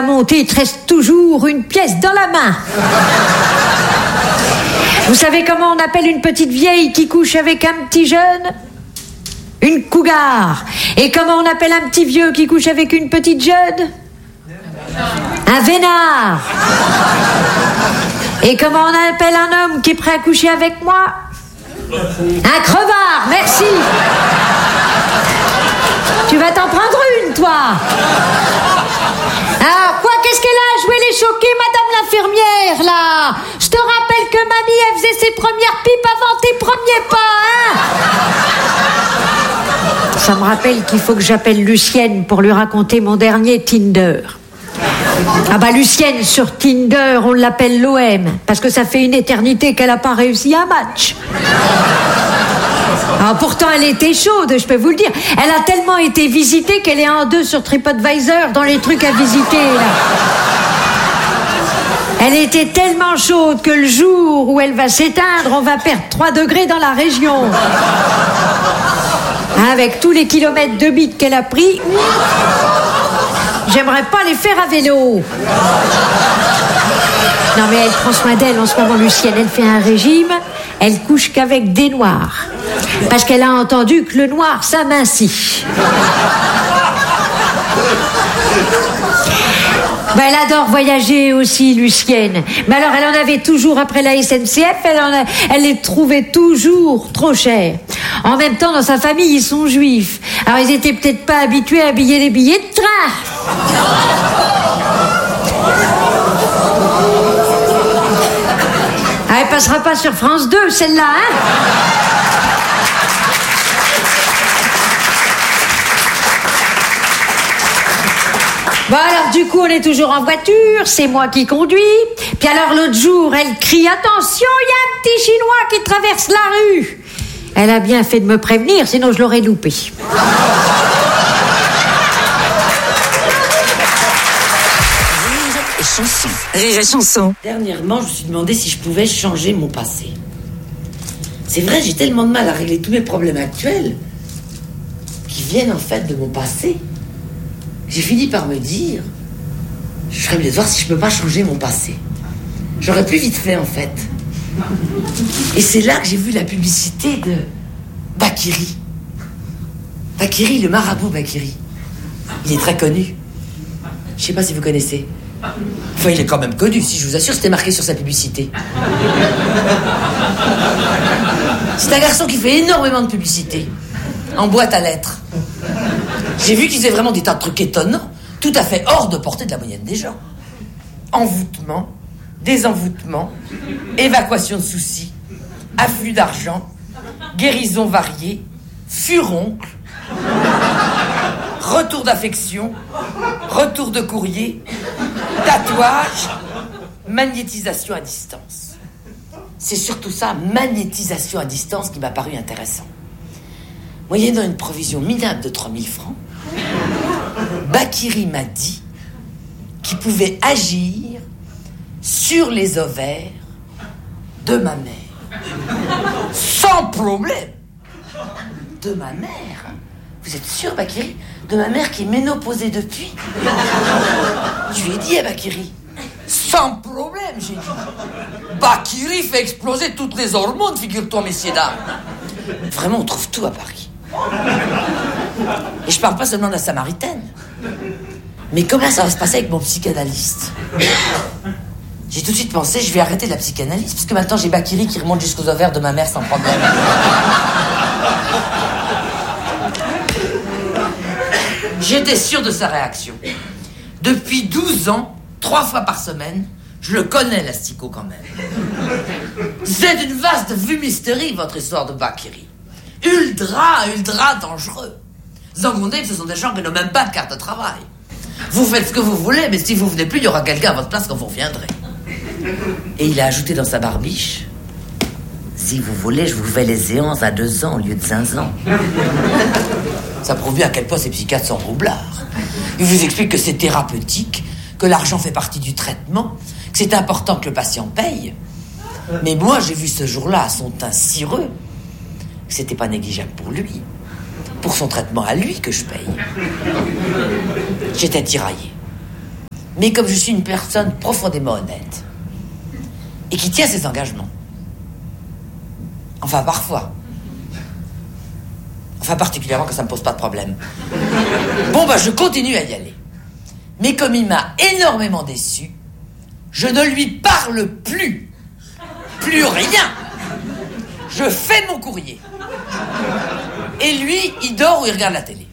Monter, il te reste toujours une pièce dans la main. Vous savez comment on appelle une petite vieille qui couche avec un petit jeune? Une cougar. Et comment on appelle un petit vieux qui couche avec une petite jeune? Un vénard. Et comment on appelle un homme qui est prêt à coucher avec moi? Un crevard, merci. Tu vas t'en prendre une, toi. Alors, quoi, qu'est-ce qu'elle a joué les choqués, madame l'infirmière, là? Je te rappelle que mamie, elle faisait ses premières pipes avant tes premiers pas, hein? Ça me rappelle qu'il faut que j'appelle Lucienne pour lui raconter mon dernier Tinder. Ah bah Lucienne, sur Tinder, on l'appelle l'OM, parce que ça fait une éternité qu'elle n'a pas réussi un match. Alors pourtant, elle était chaude, je peux vous le dire. Elle a tellement été visitée qu'elle est en 2 sur TripAdvisor dans les trucs à visiter, là. Elle était tellement chaude que le jour où elle va s'éteindre, on va perdre 3 degrés dans la région. Avec tous les kilomètres de bite qu'elle a pris, j'aimerais pas les faire à vélo. Non mais elle prend soin d'elle en ce moment, Lucienne. Elle fait un régime, elle couche qu'avec des noirs. Parce qu'elle a entendu que le noir s'amincit. Ben, elle adore voyager aussi, Lucienne. Mais alors, elle en avait toujours après la SNCF, elle les trouvait toujours trop chers. En même temps, dans sa famille, ils sont juifs. Alors, ils étaient peut-être pas habitués à habiller les billets de train. Ah, elle passera pas sur France 2, celle-là, hein? Bon alors du coup on est toujours en voiture, c'est moi qui conduis. Puis alors l'autre jour elle crie attention, il y a un petit Chinois qui traverse la rue. Elle a bien fait de me prévenir, sinon je l'aurais loupé. Rire et chanson. Dernièrement je me suis demandé si je pouvais changer mon passé. C'est vrai, j'ai tellement de mal à régler tous mes problèmes actuels qui viennent en fait de mon passé. J'ai fini par me dire, je ferais bien voir si je peux pas changer mon passé. J'aurais plus vite fait en fait. Et c'est là que j'ai vu la publicité de Bakiri. Bakiri, le marabout Bakiri. Il est très connu. Je sais pas si vous connaissez. Enfin, il est quand même connu, si je vous assure, c'était marqué sur sa publicité. C'est un garçon qui fait énormément de publicité. En boîte à lettres. J'ai vu qu'ils faisaient vraiment des tas de trucs étonnants, tout à fait hors de portée de la moyenne des gens. Envoûtement, désenvoûtement, évacuation de soucis, afflux d'argent, guérison variée, furoncle, retour d'affection, retour de courrier, tatouage, magnétisation à distance. C'est surtout ça, magnétisation à distance, qui m'a paru intéressant. Moyennant une provision minable de 3000 francs, Bakiri m'a dit qu'il pouvait agir sur les ovaires de ma mère. Sans problème. De ma mère? Vous êtes sûr, Bakiri? De ma mère qui est ménopausée depuis? Je lui ai dit à Bakiri. Sans problème, j'ai dit. Bakiri fait exploser toutes les hormones, figure-toi, messieurs, dames. Vraiment, on trouve tout à Paris. Et je parle pas seulement de la Samaritaine. Mais comment ça va se passer avec mon psychanalyste? J'ai tout de suite pensé, je vais arrêter la psychanalyse, parce que maintenant j'ai Bakiri qui remonte jusqu'aux ovaires de ma mère sans problème. J'étais sûr de sa réaction. Depuis 12 ans, 3 fois par semaine, je le connais, l'asticot, quand même. C'est une vaste fumisterie, votre histoire de Bakiri. Ultra dangereux. Zangondé, ce sont des gens qui n'ont même pas de carte de travail. Vous faites ce que vous voulez, mais si vous venez plus, il y aura quelqu'un à votre place quand vous reviendrez. Et il a ajouté dans sa barbiche, si vous voulez, je vous fais les séances à 2 ans au lieu de 5 ans. Ça prouve bien à quel point ces psychiatres sont roublards. Ils vous expliquent que c'est thérapeutique, que l'argent fait partie du traitement, que c'est important que le patient paye. Mais moi, j'ai vu ce jour-là à son teint cireux que c'était pas négligeable pour lui. Pour son traitement à lui que je paye. J'étais tiraillé. Mais comme je suis une personne profondément honnête et qui tient ses engagements, enfin parfois, enfin particulièrement quand ça me pose pas de problème, bon bah je continue à y aller. Mais comme il m'a énormément déçu, je ne lui parle plus rien. Je fais mon courrier. Et lui, il dort ou il regarde la télé.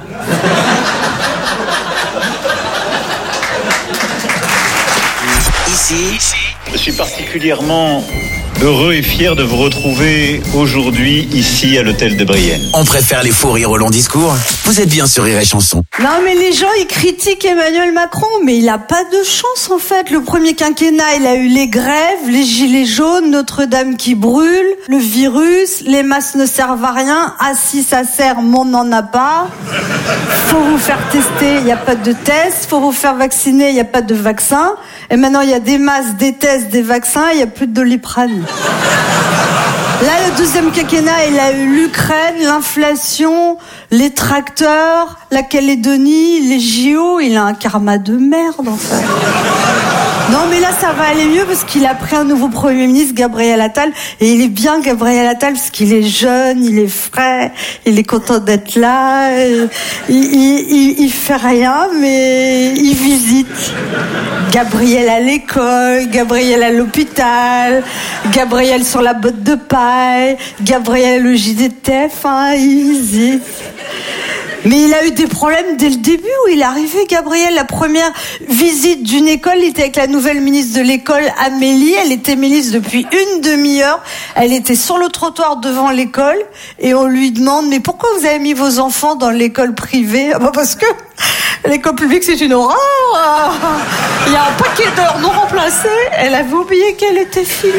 Ici, je suis particulièrement heureux et fier de vous retrouver aujourd'hui ici à l'hôtel de Brienne. on préfère les faux rires au long discours. Vous êtes bien sur Rire et Chanson. Non, mais les gens, ils critiquent Emmanuel Macron, mais il a pas de chance, en fait. Le premier quinquennat, il a eu les grèves, les gilets jaunes, Notre-Dame qui brûle, le virus, les masques ne servent à rien. Ah, si ça sert, mais on n'en a pas. Faut vous faire tester, il n'y a pas de test. Faut vous faire vacciner, il n'y a pas de vaccin. Et maintenant, il y a des masques, des tests, des vaccins, il n'y a plus de Doliprane. Là, le deuxième quinquennat, il a eu l'Ukraine, l'inflation, les tracteurs, la Calédonie, les JO. Il a un karma de merde, en fait. Non, mais là, ça va aller mieux parce qu'il a pris un nouveau Premier ministre, Gabriel Attal. Et il est bien, Gabriel Attal, parce qu'il est jeune, il est frais, il est content d'être là. Il fait rien, mais il visite. Gabriel à l'école, Gabriel à l'hôpital, Gabriel sur la botte de paille, Gabriel au JDTF, hein, il visite. Mais il a eu des problèmes dès le début où il est arrivé, Gabriel. La première visite d'une école, il était avec la nouvelle ministre de l'école, Amélie. Elle était ministre depuis une demi-heure. Elle était sur le trottoir devant l'école et on lui demande « Mais pourquoi vous avez mis vos enfants dans l'école privée ?» Ah bah parce que l'école publique, c'est une horreur. Il y a un paquet d'heures non remplacées. Elle avait oublié qu'elle était filmée.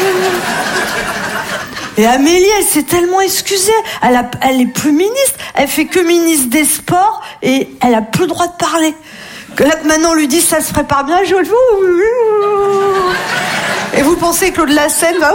Et Amélie, elle s'est tellement excusée. Elle est plus ministre. Elle fait que ministre des Sports et elle a plus le droit de parler. Que là, maintenant, on lui dit, ça se prépare bien, je le et vous pensez que Claude Lassène va...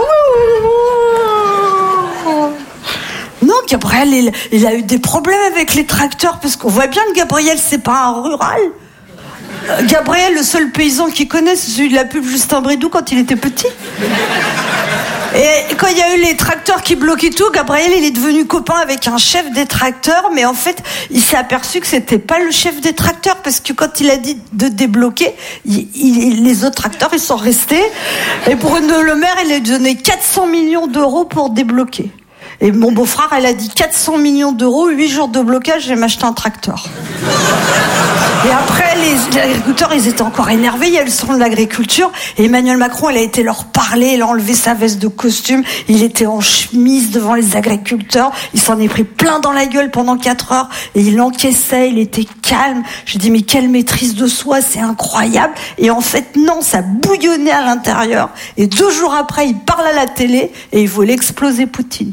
Non, Gabriel, il a eu des problèmes avec les tracteurs parce qu'on voit bien que Gabriel, c'est pas un rural. Gabriel, le seul paysan qu'il connaît, c'est celui de la pub Justin Bridou quand il était petit. Et quand il y a eu les tracteurs qui bloquaient tout, Gabriel, il est devenu copain avec un chef des tracteurs, mais en fait, il s'est aperçu que c'était pas le chef des tracteurs, parce que quand il a dit de débloquer, les autres tracteurs, ils sont restés. Et Bruno Le Maire, il a donné 400 millions d'euros pour débloquer. Et mon beau-frère, elle a dit 400 millions d'euros, 8 jours de blocage, je vais m'acheter un tracteur. Et après, les agriculteurs, ils étaient encore énervés. Il y a le salon de l'agriculture. Et Emmanuel Macron, il a été leur parler. Il a enlevé sa veste de costume. Il était en chemise devant les agriculteurs. Il s'en est pris plein dans la gueule pendant 4 heures. Et il encaissait, il était calme. J'ai dit, mais quelle maîtrise de soi, c'est incroyable. Et en fait, non, ça bouillonnait à l'intérieur. Et 2 jours après, il parle à la télé et il voulait exploser Poutine.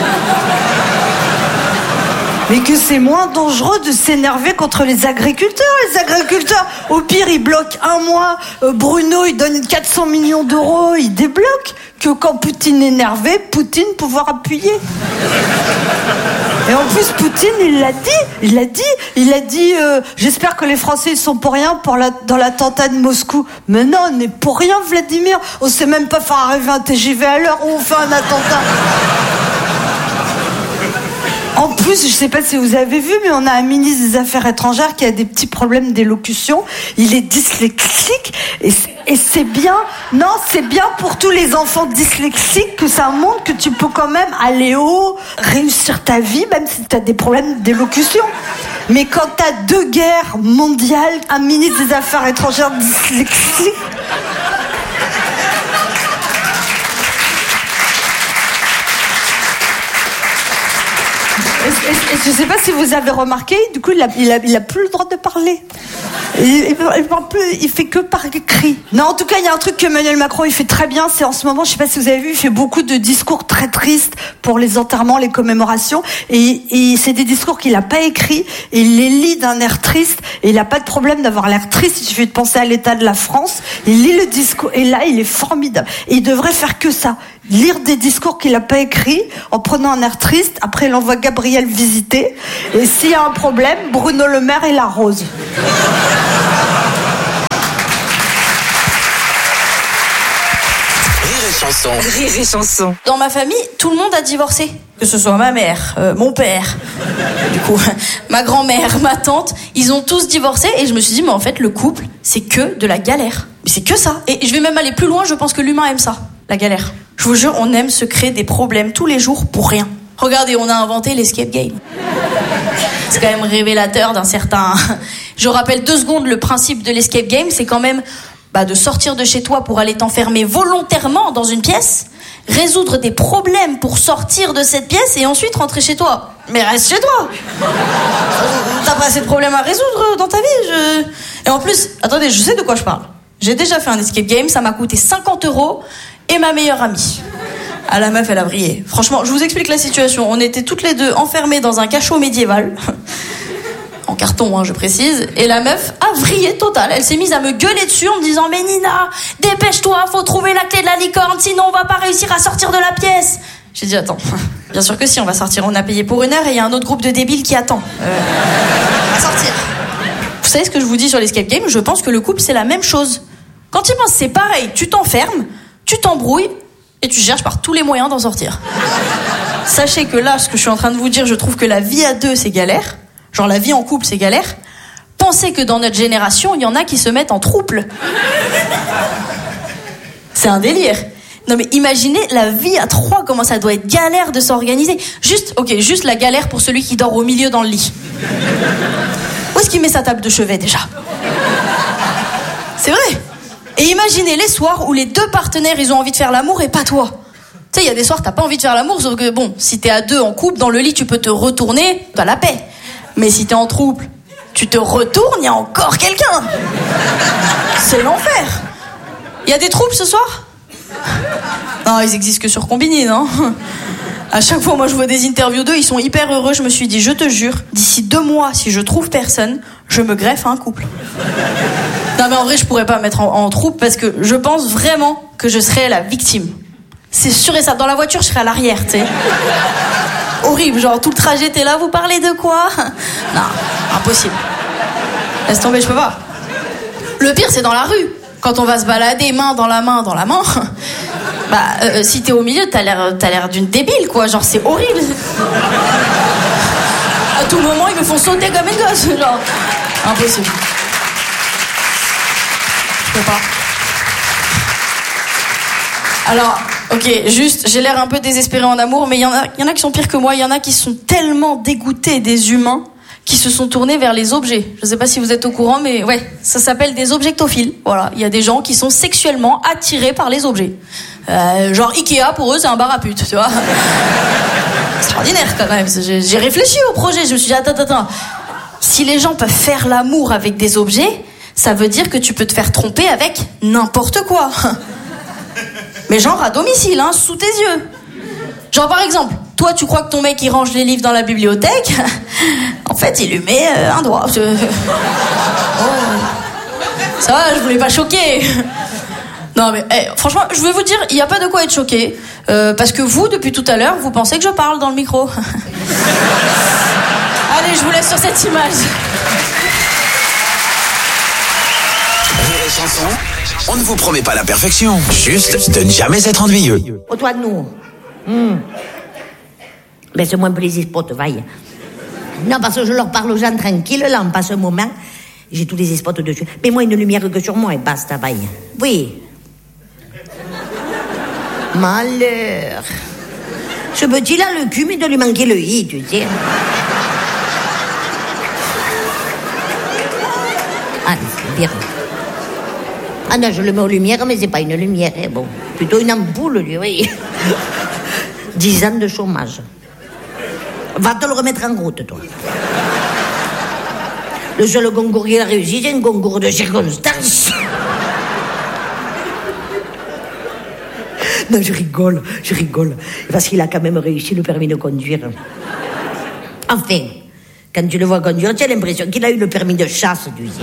Mais que c'est moins dangereux de s'énerver contre les agriculteurs. Les agriculteurs, au pire, ils bloquent 1 mois. Bruno, il donne 400 millions d'euros, il débloque. Que quand Poutine est énervé, Poutine pouvoir appuyer. Et en plus, Poutine, il a dit, j'espère que les Français, ils sont pour rien dans l'attentat de Moscou. Mais non, on n'est pour rien, Vladimir. On sait même pas faire arriver un TGV à l'heure où on fait un attentat. En plus, je sais pas si vous avez vu, mais on a un ministre des Affaires étrangères qui a des petits problèmes d'élocution. Il est dyslexique et c'est bien. Non, c'est bien pour tous les enfants dyslexiques que ça montre que tu peux quand même aller haut, réussir ta vie, même si tu as des problèmes d'élocution. Mais quand tu as 2 guerres mondiales, un ministre des Affaires étrangères dyslexique... Et je sais pas si vous avez remarqué, du coup, il a plus le droit de parler. Il parle plus, il fait que par écrit. Non, en tout cas, il y a un truc que Emmanuel Macron, il fait très bien, c'est en ce moment, je sais pas si vous avez vu, il fait beaucoup de discours très tristes pour les enterrements, les commémorations, et c'est des discours qu'il a pas écrits, et il les lit d'un air triste, et il a pas de problème d'avoir l'air triste, il suffit de penser à l'état de la France, il lit le discours, et là, il est formidable. Et il devrait faire que ça. Lire des discours qu'il a pas écrits, en prenant un air triste, après il envoie Gabriel visiter, et s'il y a un problème, Bruno Le Maire, il l'arrose. chanson. Rire et chanson. Dans ma famille, tout le monde a divorcé. Que ce soit ma mère, mon père, du coup, ma grand-mère, ma tante, ils ont tous divorcé et je me suis dit, mais en fait, le couple, c'est que de la galère. Mais c'est que ça. Et je vais même aller plus loin, je pense que l'humain aime ça, la galère. Je vous jure, on aime se créer des problèmes tous les jours pour rien. Regardez, on a inventé l'escape game. C'est quand même révélateur d'un certain... Je rappelle 2 secondes le principe de l'escape game, c'est quand même de sortir de chez toi pour aller t'enfermer volontairement dans une pièce, résoudre des problèmes pour sortir de cette pièce et ensuite rentrer chez toi. Mais reste chez toi. T'as pas assez de problèmes à résoudre dans ta vie. Et en plus, attendez, je sais de quoi je parle. J'ai déjà fait un escape game, ça m'a coûté 50 € et ma meilleure amie. Ah, la meuf, elle a brillé. Franchement, je vous explique la situation. On était toutes les deux enfermées dans un cachot médiéval. En carton, je précise. Et la meuf a vrillé total. Elle s'est mise à me gueuler dessus en me disant « Mais Nina, dépêche-toi, faut trouver la clé de la licorne, sinon on va pas réussir à sortir de la pièce. » J'ai dit « Attends, bien sûr que si, on va sortir. On a payé pour 1 heure et il y a un autre groupe de débiles qui attend. On va sortir. » Vous savez ce que je vous dis sur l'escape game ? Je pense que le couple, c'est la même chose. Quand tu penses c'est pareil, tu t'enfermes, tu t'embrouilles et tu cherches par tous les moyens d'en sortir. Sachez que là, ce que je suis en train de vous dire, je trouve que la vie à 2, c'est galère. Genre la vie en couple, c'est galère. Pensez que dans notre génération, il y en a qui se mettent en trouble. C'est un délire. Non mais imaginez la vie à 3, comment ça doit être galère de s'organiser. Juste la galère pour celui qui dort au milieu dans le lit. Où est-ce qu'il met sa table de chevet déjà ? C'est vrai. Et imaginez les soirs où les 2 partenaires, ils ont envie de faire l'amour et pas toi. Tu sais, il y a des soirs, t'as pas envie de faire l'amour, sauf que bon, si t'es à 2 en couple, dans le lit, tu peux te retourner, t'as la paix. Mais si t'es en trouble, tu te retournes, il y a encore quelqu'un. C'est l'enfer. Il y a des troubles ce soir ? Non, ils existent que sur Combini, non ? À chaque fois, moi, je vois des interviews d'eux, ils sont hyper heureux. Je me suis dit, je te jure, d'ici 2 mois, si je trouve personne, je me greffe à un couple. Non, mais en vrai, je pourrais pas me mettre en trouble parce que je pense vraiment que je serais la victime. C'est sûr et ça. Dans la voiture, je serais à l'arrière, tu sais. Horrible, genre tout le trajet, t'es là, vous parlez de quoi ? Non, impossible. Laisse tomber, je peux pas. Le pire, c'est dans la rue. Quand on va se balader, main dans la main, si t'es au milieu, t'as l'air d'une débile, quoi. Genre, c'est horrible. À tout moment, ils me font sauter comme une gosse. Genre, impossible. Je peux pas. Alors, ok, juste, j'ai l'air un peu désespérée en amour, mais il y en a qui sont pires que moi. Il y en a qui sont tellement dégoûtés des humains qui se sont tournés vers les objets. Je sais pas si vous êtes au courant, mais ouais, ça s'appelle des objectophiles. Voilà, il y a des gens qui sont sexuellement attirés par les objets. Genre Ikea, pour eux, c'est un bar à putes, tu vois. Extraordinaire, quand même. J'ai réfléchi au projet, je me suis dit, attends. Si les gens peuvent faire l'amour avec des objets, ça veut dire que tu peux te faire tromper avec n'importe quoi. Mais genre à domicile, sous tes yeux. Genre par exemple, toi tu crois que ton mec il range les livres dans la bibliothèque, en fait il lui met un doigt. Oh. Ça va, je voulais pas choquer. Non mais franchement, je vais vous dire, il n'y a pas de quoi être choqué, parce que vous, depuis tout à l'heure, vous pensez que je parle dans le micro. Allez, je vous laisse sur cette image. Rire et chanson, on ne vous promet pas la perfection, juste de ne jamais être ennuyeux. Au toi de nous. Laisse-moi un peu les spots, vaille. Non, parce que je leur parle aux gens tranquilles, là, on passe un moment. J'ai tous les spots dessus. Mets-moi une lumière que sur moi et basta, vaille. Oui. Malheur. Ce petit-là, le cul, mais de lui manquer le i, tu sais. Ah, bien. Ah non, je le mets aux lumières, mais c'est pas une lumière, hein, bon. Plutôt une ampoule, lui, oui. 10 ans de chômage. Va te le remettre en route, toi. Le seul concours qu'il a réussi, c'est un concours de circonstances. Non, je rigole. Parce qu'il a quand même réussi le permis de conduire. Enfin, quand tu le vois conduire, tu as l'impression qu'il a eu le permis de chasse du ciel.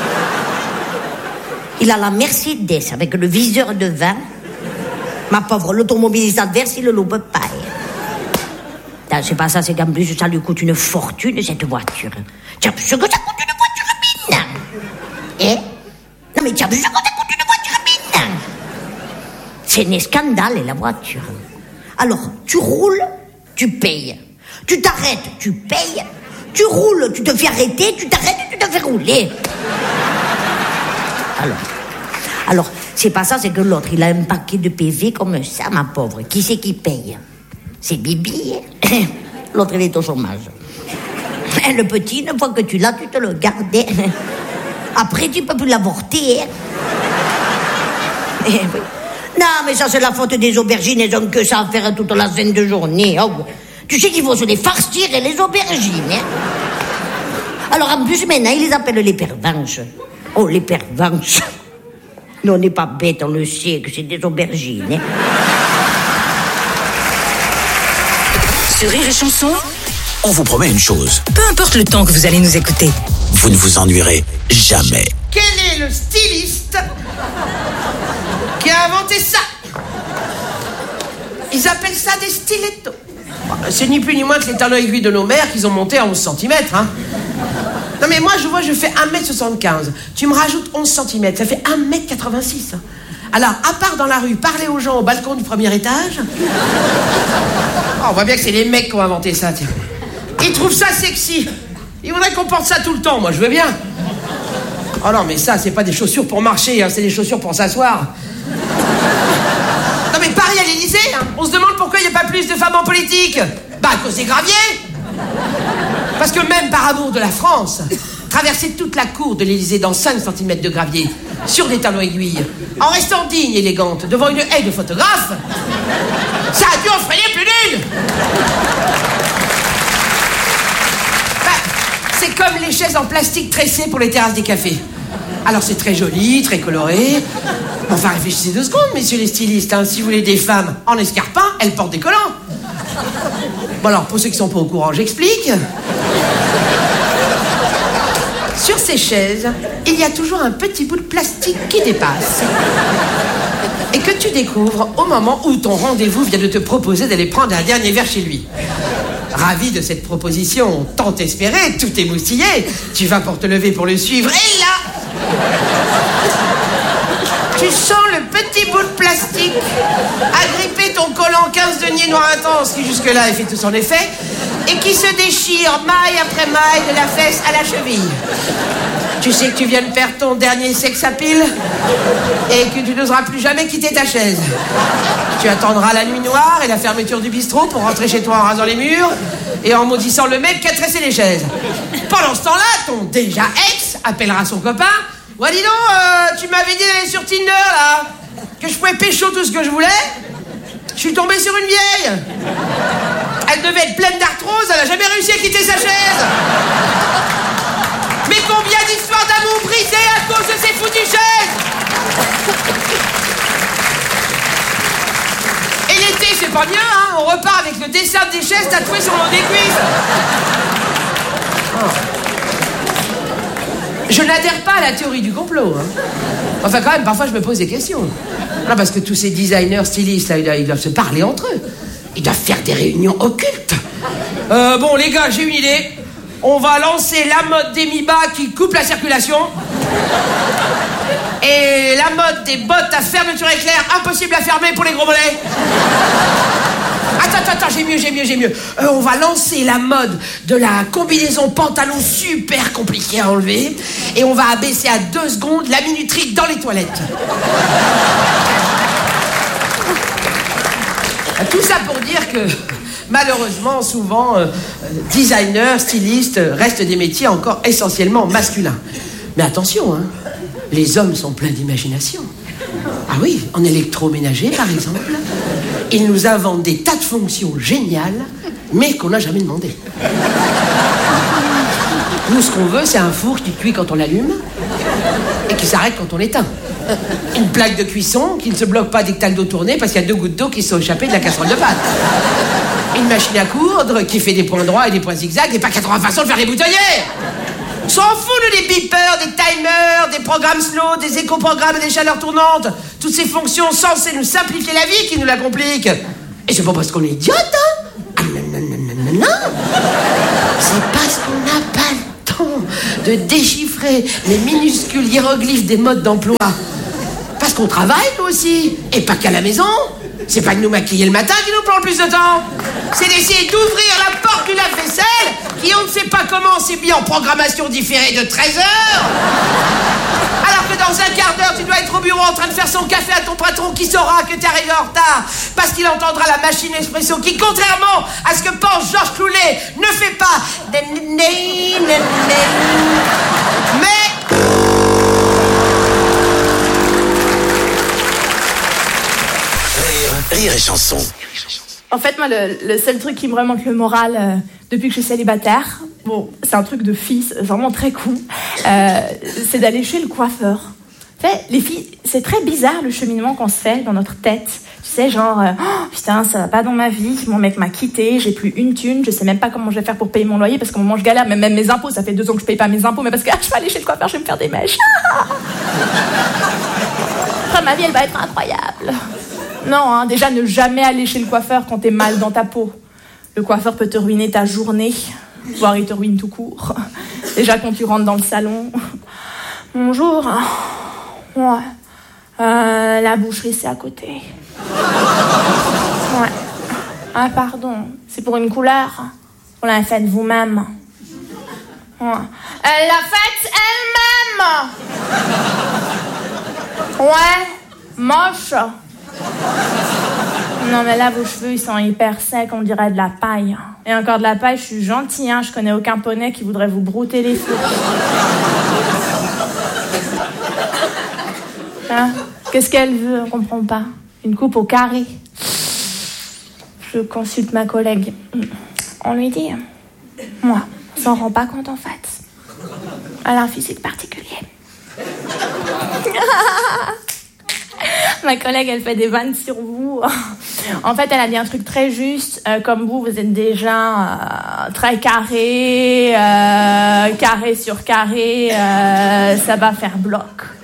Il a la Mercedes avec le viseur devant. Ma pauvre, l'automobiliste adverse, il le loupe pas. C'est pas ça, c'est qu'en plus, ça lui coûte une fortune, cette voiture. Tu as vu ce que ça coûte une voiture, mine? Non, mais tu as vu ce que ça coûte une voiture, mine? C'est un scandale, la voiture. Alors, tu roules, tu payes. Tu t'arrêtes, tu payes. Tu roules, tu te fais arrêter, tu t'arrêtes, tu te fais rouler. Alors, c'est pas ça, c'est que l'autre, il a un paquet de PV comme ça, ma pauvre. Qui c'est qui paye? C'est Bibi. L'autre, il est au chômage. Le petit, une fois que tu l'as, tu te le gardes. Après, tu peux plus l'avorter. Non, mais ça, c'est la faute des aubergines. Elles ont que ça à faire toute la semaine de journée. Oh. Tu sais qu'il faut se les farcir, les aubergines. Alors, en plus, maintenant, ils les appellent les pervenches. Oh, les pervenches. Nous, on n'est pas bêtes, on le sait que c'est des aubergines. Sur Rire et Chanson, on vous promet une chose. Peu importe le temps que vous allez nous écouter, Vous ne vous ennuierez jamais. Quel est le styliste qui a inventé ça? Ils appellent ça des stilettos. C'est ni plus ni moins que les talons aiguilles de nos mères qu'ils ont montés à 11 cm, hein. Non mais moi, je fais 1m75. Tu me rajoutes 11 cm, ça fait 1m86. Alors, à part dans la rue, parler aux gens au balcon du premier étage... Oh, on voit bien que c'est les mecs qui ont inventé ça, tiens. Ils trouvent ça sexy. Ils voudraient qu'on porte ça tout le temps, moi je veux bien. Oh non, mais ça, c'est pas des chaussures pour marcher, hein, c'est des chaussures pour s'asseoir. Non mais Paris à l'Élysée, hein, on se demande pourquoi il n'y a pas plus de femmes en politique. Bah à cause des graviers. Parce que même par amour de la France, traverser toute la cour de l'Élysée dans 5 cm de gravier, sur des talons aiguilles, en restant digne et élégante, devant une haie de photographes, ça a dû en frayer plus d'une. C'est comme les chaises en plastique tressées pour les terrasses des cafés. Alors c'est très joli, très coloré. Enfin réfléchissez 2 secondes, messieurs les stylistes, hein. Si vous voulez des femmes en escarpin, elles portent des collants. Bon alors, pour ceux qui sont pas au courant, j'explique. Sur ces chaises, il y a toujours un petit bout de plastique qui dépasse. Et que tu découvres au moment où ton rendez-vous vient de te proposer d'aller prendre un dernier verre chez lui. Ravi de cette proposition tant espérée, tout émoustillé, tu vas pour te lever pour le suivre, et là, tu sens le petit bout de plastique agripper ton collant 15 deniers noir intense qui jusque-là a fait tout son effet et qui se déchire maille après maille de la fesse à la cheville. Tu sais que tu viens de perdre ton dernier sex appeal et que tu n'oseras plus jamais quitter ta chaise. Tu attendras la nuit noire et la fermeture du bistrot pour rentrer chez toi en rasant les murs et en maudissant le mec qui a tressé les chaises. Pendant ce temps-là, ton déjà ex appellera son copain. Ouais, dis donc, tu m'avais dit d'aller sur Tinder, là, que je pouvais pécho tout ce que je voulais. Je suis tombé sur une vieille. Elle devait être pleine d'arthrose, elle a jamais réussi à quitter sa chaise. Mais combien d'histoires d'amour brisées à cause de ces foutues chaises. Et l'été, c'est pas bien, hein. On repart avec le dessin des chaises tatoué sur l'eau des cuisses. Oh. Je n'adhère pas à la théorie du complot, hein. Enfin, quand même, parfois, je me pose des questions. Non, parce que tous ces designers, stylistes, là, ils doivent se parler entre eux. Ils doivent faire des réunions occultes. Bon, les gars, j'ai une idée. On va lancer la mode des mi-bas qui coupe la circulation. Et la mode des bottes à fermeture éclair impossible à fermer pour les gros mollets. Attends, j'ai mieux. On va lancer la mode de la combinaison pantalon super compliquée à enlever. Et on va abaisser à 2 secondes la minuterie dans les toilettes. Tout ça pour dire que, malheureusement, souvent, designers, stylistes restent des métiers encore essentiellement masculins. Mais attention, hein, les hommes sont pleins d'imagination. Ah oui, en électroménager, par exemple, ils nous inventent des tas de fonctions géniales, mais qu'on n'a jamais demandé. Nous, ce qu'on veut, c'est un four qui cuit quand on l'allume et qui s'arrête quand on l'éteint. Une plaque de cuisson qui ne se bloque pas dès que t'as le dos tourné parce qu'il y a 2 gouttes d'eau qui sont échappées de la casserole de pâtes. Une machine à coudre qui fait des points droits et des points zigzags et pas 80 façons de faire des boutonnières. On s'en fout, nous, des beepers, des timers, des programmes slow, des éco-programmes et des chaleurs tournantes. Toutes ces fonctions censées nous simplifier la vie qui nous la compliquent. Et c'est pas parce qu'on est idiote, hein. Ah non. C'est parce qu'on n'a pas le temps de déchiffrer les minuscules hiéroglyphes des modes d'emploi. Parce qu'on travaille, nous aussi. Et pas qu'à la maison. C'est pas de nous maquiller le matin qui nous prend le plus de temps. C'est d'essayer d'ouvrir la porte du lave-vaisselle, qui on ne sait pas comment s'est mis en programmation différée de 13 heures. Alors que dans un quart d'heure, tu dois être au bureau en train de faire son café à ton patron qui saura que t'es arrivé en retard. Parce qu'il entendra la machine espresso qui, contrairement à ce que pense Georges Clooney, ne fait pas... Mais... Rire et chanson. En fait, moi, le seul truc qui me remonte le moral depuis que je suis célibataire, bon, c'est un truc de fille, c'est vraiment très cool, c'est d'aller chez le coiffeur. Tu sais, les filles, c'est très bizarre le cheminement qu'on se fait dans notre tête. Tu sais, genre, oh, putain, ça va pas dans ma vie, mon mec m'a quitté, j'ai plus une thune, je sais même pas comment je vais faire pour payer mon loyer parce qu'au moment où je galère, même mes impôts, ça fait 2 ans que je paye pas mes impôts, mais parce que je vais aller chez le coiffeur, je vais me faire des mèches. Après, ma vie, elle va être incroyable. Non, hein, déjà, ne jamais aller chez le coiffeur quand t'es mal dans ta peau. Le coiffeur peut te ruiner ta journée, voire il te ruine tout court. Déjà, quand tu rentres dans le salon... Bonjour. Ouais. La boucherie, c'est à côté. Ouais. Ah, pardon. C'est pour une couleur. Vous la faites vous-même. Ouais. Elle l'a faite elle-même. Ouais. Moche. Non mais là vos cheveux ils sont hyper secs, on dirait de la paille. Et encore de la paille, je suis gentille, hein, je connais aucun poney qui voudrait vous brouter les cheveux. Hein? Qu'est-ce qu'elle veut, on comprend pas. Une coupe au carré. Je consulte ma collègue. On lui dit, moi, on s'en rend pas compte en fait. Elle a un physique particulier. Ma collègue, elle fait des vannes sur vous. En fait, elle a dit un truc très juste. Comme vous êtes déjà très carré, carré sur carré, ça va faire bloc.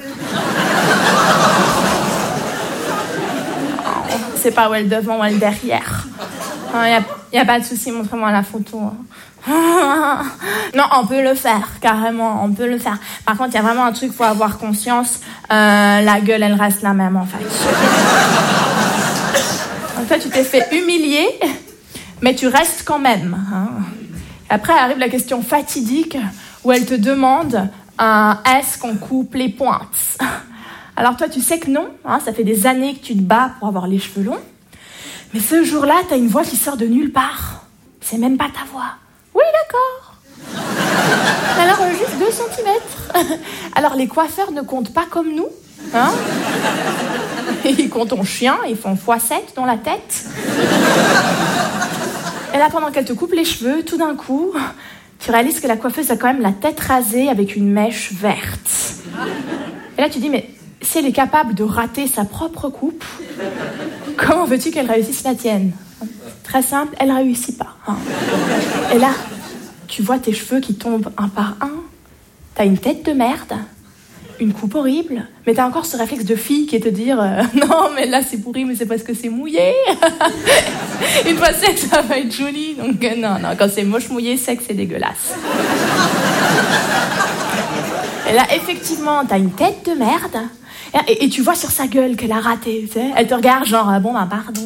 C'est pas où elle devant ou elle derrière. Y a pas de souci, montrez-moi la photo. Non, on peut le faire, carrément, on peut le faire. Par contre, il y a vraiment un truc, faut avoir conscience, la gueule, elle reste la même, en fait. En fait, tu t'es fait humilier, mais tu restes quand même. Hein. Après, arrive la question fatidique, où elle te demande, est-ce qu'on coupe les pointes? Alors toi, tu sais que non, hein, ça fait des années que tu te bats pour avoir les cheveux longs, mais ce jour-là, t'as une voix qui sort de nulle part. C'est même pas ta voix. Oui, d'accord. Alors, juste 2 cm. Alors, les coiffeurs ne comptent pas comme nous. Hein? Ils comptent en chien, ils font x7 dans la tête. Et là, pendant qu'elle te coupe les cheveux, tout d'un coup, tu réalises que la coiffeuse a quand même la tête rasée avec une mèche verte. Et là, tu dis, mais si elle est capable de rater sa propre coupe, comment veux-tu qu'elle réussisse la tienne? Très simple, elle réussit pas. Hein. Et là, tu vois tes cheveux qui tombent un par un. T'as une tête de merde, une coupe horrible, mais t'as encore ce réflexe de fille qui est te dire non, mais là c'est pourri, mais c'est parce que c'est mouillé. Une fois sec, ça va être joli. Donc non, quand c'est moche mouillé, sec, c'est dégueulasse. Et là, effectivement, t'as une tête de merde. Et tu vois sur sa gueule qu'elle a raté. Tu sais, elle te regarde genre bon, ben pardon.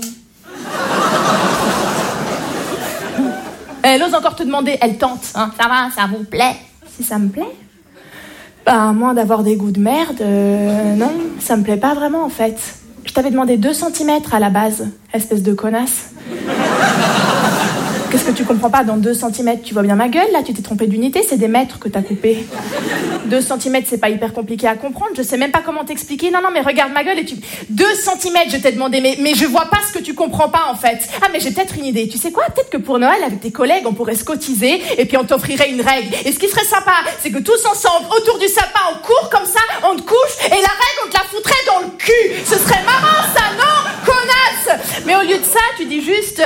Elle ose encore te demander, elle tente, hein, ça va, ça vous plaît? Si ça me plaît? Bah, à moins d'avoir des goûts de merde, non, ça me plaît pas vraiment en fait. Je t'avais demandé 2 cm à la base, espèce de connasse. Qu'est-ce que tu comprends pas dans 2 cm? Tu vois bien ma gueule, là, tu t'es trompé d'unité, c'est des mètres que t'as coupé. 2 cm, c'est pas hyper compliqué à comprendre, je sais même pas comment t'expliquer. Non, mais regarde ma gueule et tu... 2 cm, je t'ai demandé, mais je vois pas ce que tu comprends pas, en fait. Ah, mais j'ai peut-être une idée. Tu sais quoi? Peut-être que pour Noël, avec tes collègues, on pourrait se cotiser et puis on t'offrirait une règle. Et ce qui serait sympa, c'est que tous ensemble, autour du sapin, on court comme ça, on te couche et la règle, on te la foutrait dans le cul. Ce serait marrant, ça, non? Connasse! Mais au lieu de ça, tu dis juste...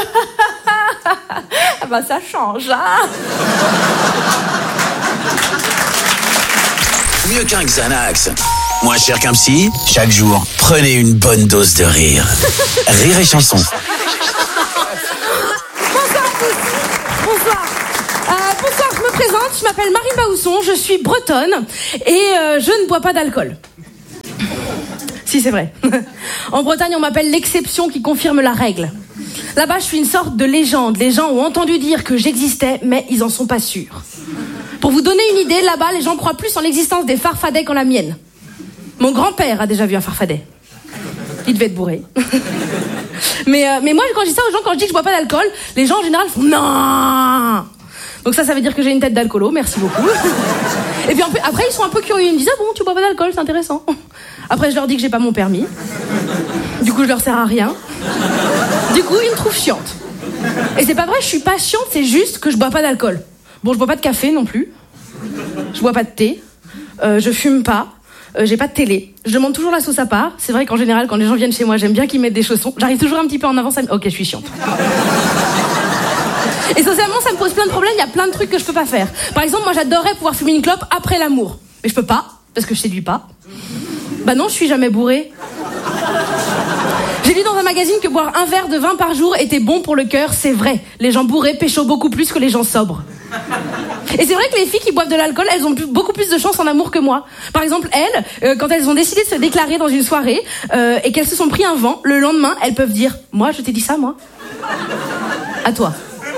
Ah bah ça change, hein. Mieux qu'un Xanax, moins cher qu'un psy, chaque jour, prenez une bonne dose de rire. Rire et chanson. Bonsoir, je me présente, je m'appelle Marine Baousson, je suis bretonne et je ne bois pas d'alcool. Si, c'est vrai. En Bretagne, on m'appelle l'exception qui confirme la règle. Là-bas, je suis une sorte de légende. Les gens ont entendu dire que j'existais, mais ils en sont pas sûrs. Pour vous donner une idée, là-bas, les gens croient plus en l'existence des farfadets qu'en la mienne. Mon grand-père a déjà vu un farfadet. Il devait être bourré. Mais moi, quand je dis ça aux gens, quand je dis que je bois pas d'alcool, les gens en général font non. Donc ça veut dire que j'ai une tête d'alcoolo, merci beaucoup. Et puis après, ils sont un peu curieux, ils me disent ah bon, tu bois pas d'alcool, c'est intéressant. Après, je leur dis que j'ai pas mon permis. Du coup, je leur sers à rien. Du coup, ils me trouvent chiante. Et c'est pas vrai, je suis pas chiante, c'est juste que je bois pas d'alcool. Bon, je bois pas de café non plus. Je bois pas de thé. Je fume pas. J'ai pas de télé. Je demande toujours la sauce à part. C'est vrai qu'en général, quand les gens viennent chez moi, j'aime bien qu'ils mettent des chaussons. J'arrive toujours un petit peu en avance. Ok, je suis chiante. Et socialement, ça me pose plein de problèmes. Il y a plein de trucs que je peux pas faire. Par exemple, moi, j'adorerais pouvoir fumer une clope après l'amour. Mais je peux pas, parce que je séduis pas. Bah non, je suis jamais bourrée. J'ai lu dans un magazine que boire un verre de vin par jour était bon pour le cœur. C'est vrai. Les gens bourrés pécho beaucoup plus que les gens sobres. Et c'est vrai que les filles qui boivent de l'alcool, elles ont beaucoup plus de chance en amour que moi. Par exemple, elles, quand elles ont décidé de se déclarer dans une soirée et qu'elles se sont pris un vent, le lendemain, elles peuvent dire « Moi, je t'ai dit ça, moi ?» À toi.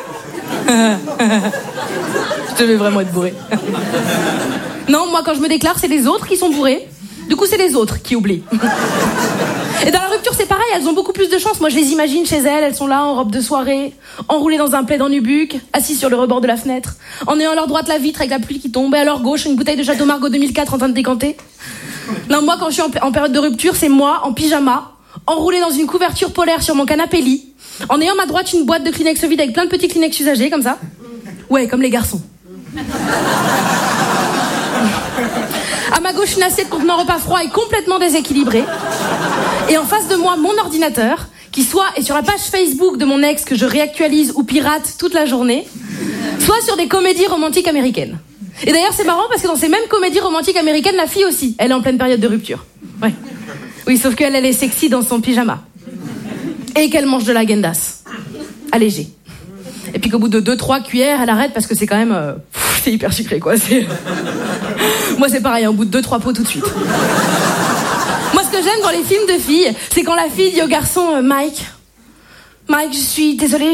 Je devais vraiment être bourrée. Non, moi, quand je me déclare, c'est les autres qui sont bourrés. Du coup, c'est les autres qui oublient. Et dans la rupture, c'est pareil, elles ont beaucoup plus de chance. Moi, je les imagine chez elles sont là en robe de soirée, enroulées dans un plaid en nubuck, assises sur le rebord de la fenêtre, en ayant à leur droite la vitre avec la pluie qui tombe, et à leur gauche, une bouteille de Château Margaux 2004 en train de décanter. Non, moi, quand je suis en période de rupture, c'est moi, en pyjama, enroulée dans une couverture polaire sur mon canapé lit, en ayant à ma droite une boîte de Kleenex vide avec plein de petits Kleenex usagés, comme ça. Ouais, comme les garçons. À ma gauche, une assiette contenant repas froid et complètement déséquilibrée. Et en face de moi, mon ordinateur, qui soit est sur la page Facebook de mon ex que je réactualise ou pirate toute la journée, soit sur des comédies romantiques américaines. Et d'ailleurs, c'est marrant parce que dans ces mêmes comédies romantiques américaines, la fille aussi, elle est en pleine période de rupture. Ouais. Oui, sauf qu'elle, elle est sexy dans son pyjama. Et qu'elle mange de la Gendas. Allégé. Et puis qu'au bout de 2-3 cuillères, elle arrête parce que c'est quand même... c'est hyper sucré, quoi. Moi, c'est pareil, au bout de 2-3 pots tout de suite. Moi, ce que j'aime dans les films de filles, c'est quand la fille dit au garçon Mike, je suis désolée,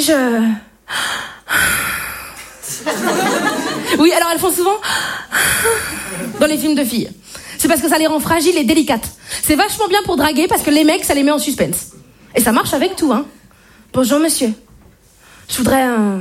Oui, alors elles font souvent dans les films de filles. C'est parce que ça les rend fragiles et délicates. C'est vachement bien pour draguer parce que les mecs, ça les met en suspense. Et ça marche avec tout, hein. Bonjour, monsieur. Je voudrais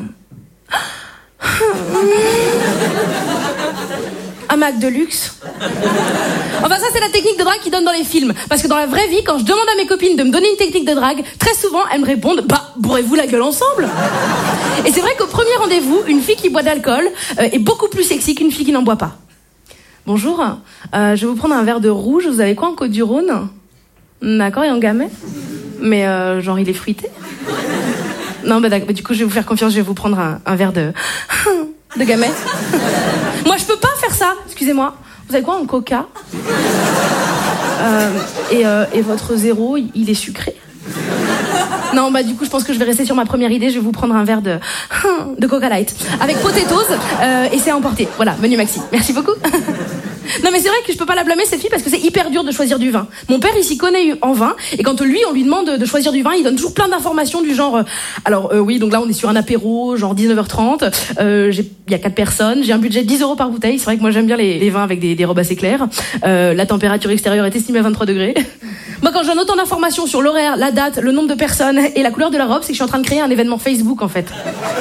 un Mac de luxe. Enfin, ça, c'est la technique de drague qu'ils donnent dans les films. Parce que dans la vraie vie, quand je demande à mes copines de me donner une technique de drague, très souvent, elles me répondent bourrez-vous la gueule ensemble. Et c'est vrai qu'au premier rendez-vous, une fille qui boit d'alcool est beaucoup plus sexy qu'une fille qui n'en boit pas. Bonjour, je vais vous prendre un verre de rouge. Vous avez quoi en Côte-du-Rhône? D'accord, et en Gamay? Mais genre, il est fruité? Non, d'accord, du coup, je vais vous faire confiance, je vais vous prendre un verre de Gamay. Moi, je peux pas faire ça, excusez-moi. Vous avez quoi en Coca? Et votre zéro, il est sucré? Non, du coup, je pense que je vais rester sur ma première idée. Je vais vous prendre un verre de Coca Light avec potatoes et c'est à emporter. Voilà, menu maxi. Merci beaucoup. Non, mais c'est vrai que je peux pas la blâmer, cette fille, parce que c'est hyper dur de choisir du vin. Mon père, il s'y connaît en vin, et quand lui, on lui demande de choisir du vin, il donne toujours plein d'informations du genre... oui, donc là, on est sur un apéro, genre 19h30, il y a 4 personnes, j'ai un budget de 10 € par bouteille, c'est vrai que moi, j'aime bien les vins avec des robes assez claires, la température extérieure est estimée à 23 degrés. Moi, quand je donne autant d'informations sur l'horaire, la date, le nombre de personnes et la couleur de la robe, c'est que je suis en train de créer un événement Facebook, en fait.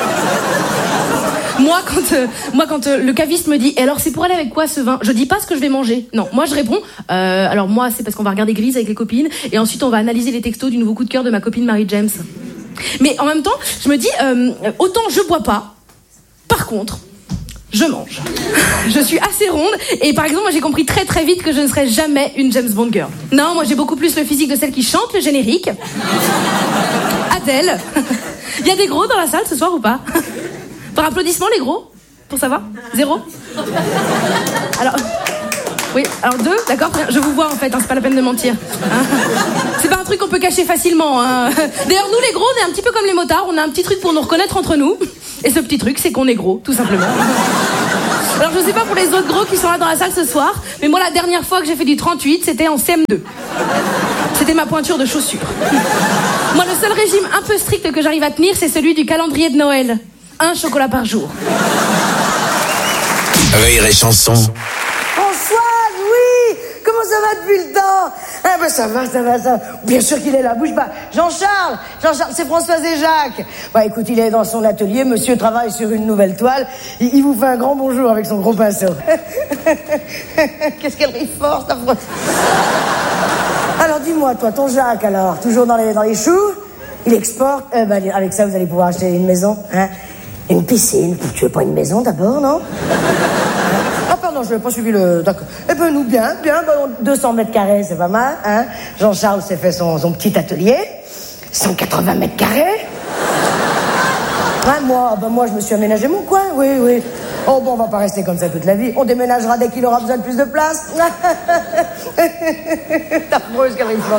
Moi, quand le caviste me dit « Et alors, c'est pour aller avec quoi, ce vin ?» Je dis pas ce que je vais manger. Non, moi, je réponds « Alors, moi, c'est parce qu'on va regarder Grise avec les copines, et ensuite, on va analyser les textos du nouveau coup de cœur de ma copine Mary James. » Mais en même temps, je me dis autant je bois pas, par contre, je mange. Je suis assez ronde, et par exemple, moi, j'ai compris très très vite que je ne serai jamais une James Bond girl. Non, moi, j'ai beaucoup plus le physique de celle qui chante le générique. Adèle. Il y a des gros dans la salle ce soir ou pas? Par applaudissement, les gros? Pour savoir? 0? Alors... Oui, alors 2, d'accord? Je vous vois, en fait, c'est pas la peine de mentir. C'est pas un truc qu'on peut cacher facilement. D'ailleurs, nous, les gros, on est un petit peu comme les motards. On a un petit truc pour nous reconnaître entre nous. Et ce petit truc, c'est qu'on est gros, tout simplement. Alors, je sais pas pour les autres gros qui sont là dans la salle ce soir, mais moi, la dernière fois que j'ai fait du 38, c'était en CM2. C'était ma pointure de chaussure. Moi, le seul régime un peu strict que j'arrive à tenir, c'est celui du calendrier de Noël. 1 chocolat par jour. Rire et chanson. François, oui. Comment ça va depuis le temps? Ah ben ça va. Bien sûr qu'il est là, bouge pas. Jean-Charles, c'est Françoise et Jacques. Bah écoute, il est dans son atelier, monsieur travaille sur une nouvelle toile. Il vous fait un grand bonjour avec son gros pinceau. Qu'est-ce qu'elle rit fort, ta Françoise. Alors dis-moi, toi, ton Jacques, alors, toujours dans les choux? Il exporte, avec ça vous allez pouvoir acheter une maison, hein? Une piscine. Tu veux pas une maison d'abord, non? Ah pardon, je n'avais pas suivi le... D'accord. Eh ben nous, bien, 200 mètres carrés, c'est pas mal, hein? Jean-Charles s'est fait son petit atelier, 180 mètres carrés. Ouais, moi, je me suis aménagé mon coin, oui. Oh bon, on va pas rester comme ça toute la vie. On déménagera dès qu'il aura besoin de plus de place. T'as affreuse, Catherine Flan.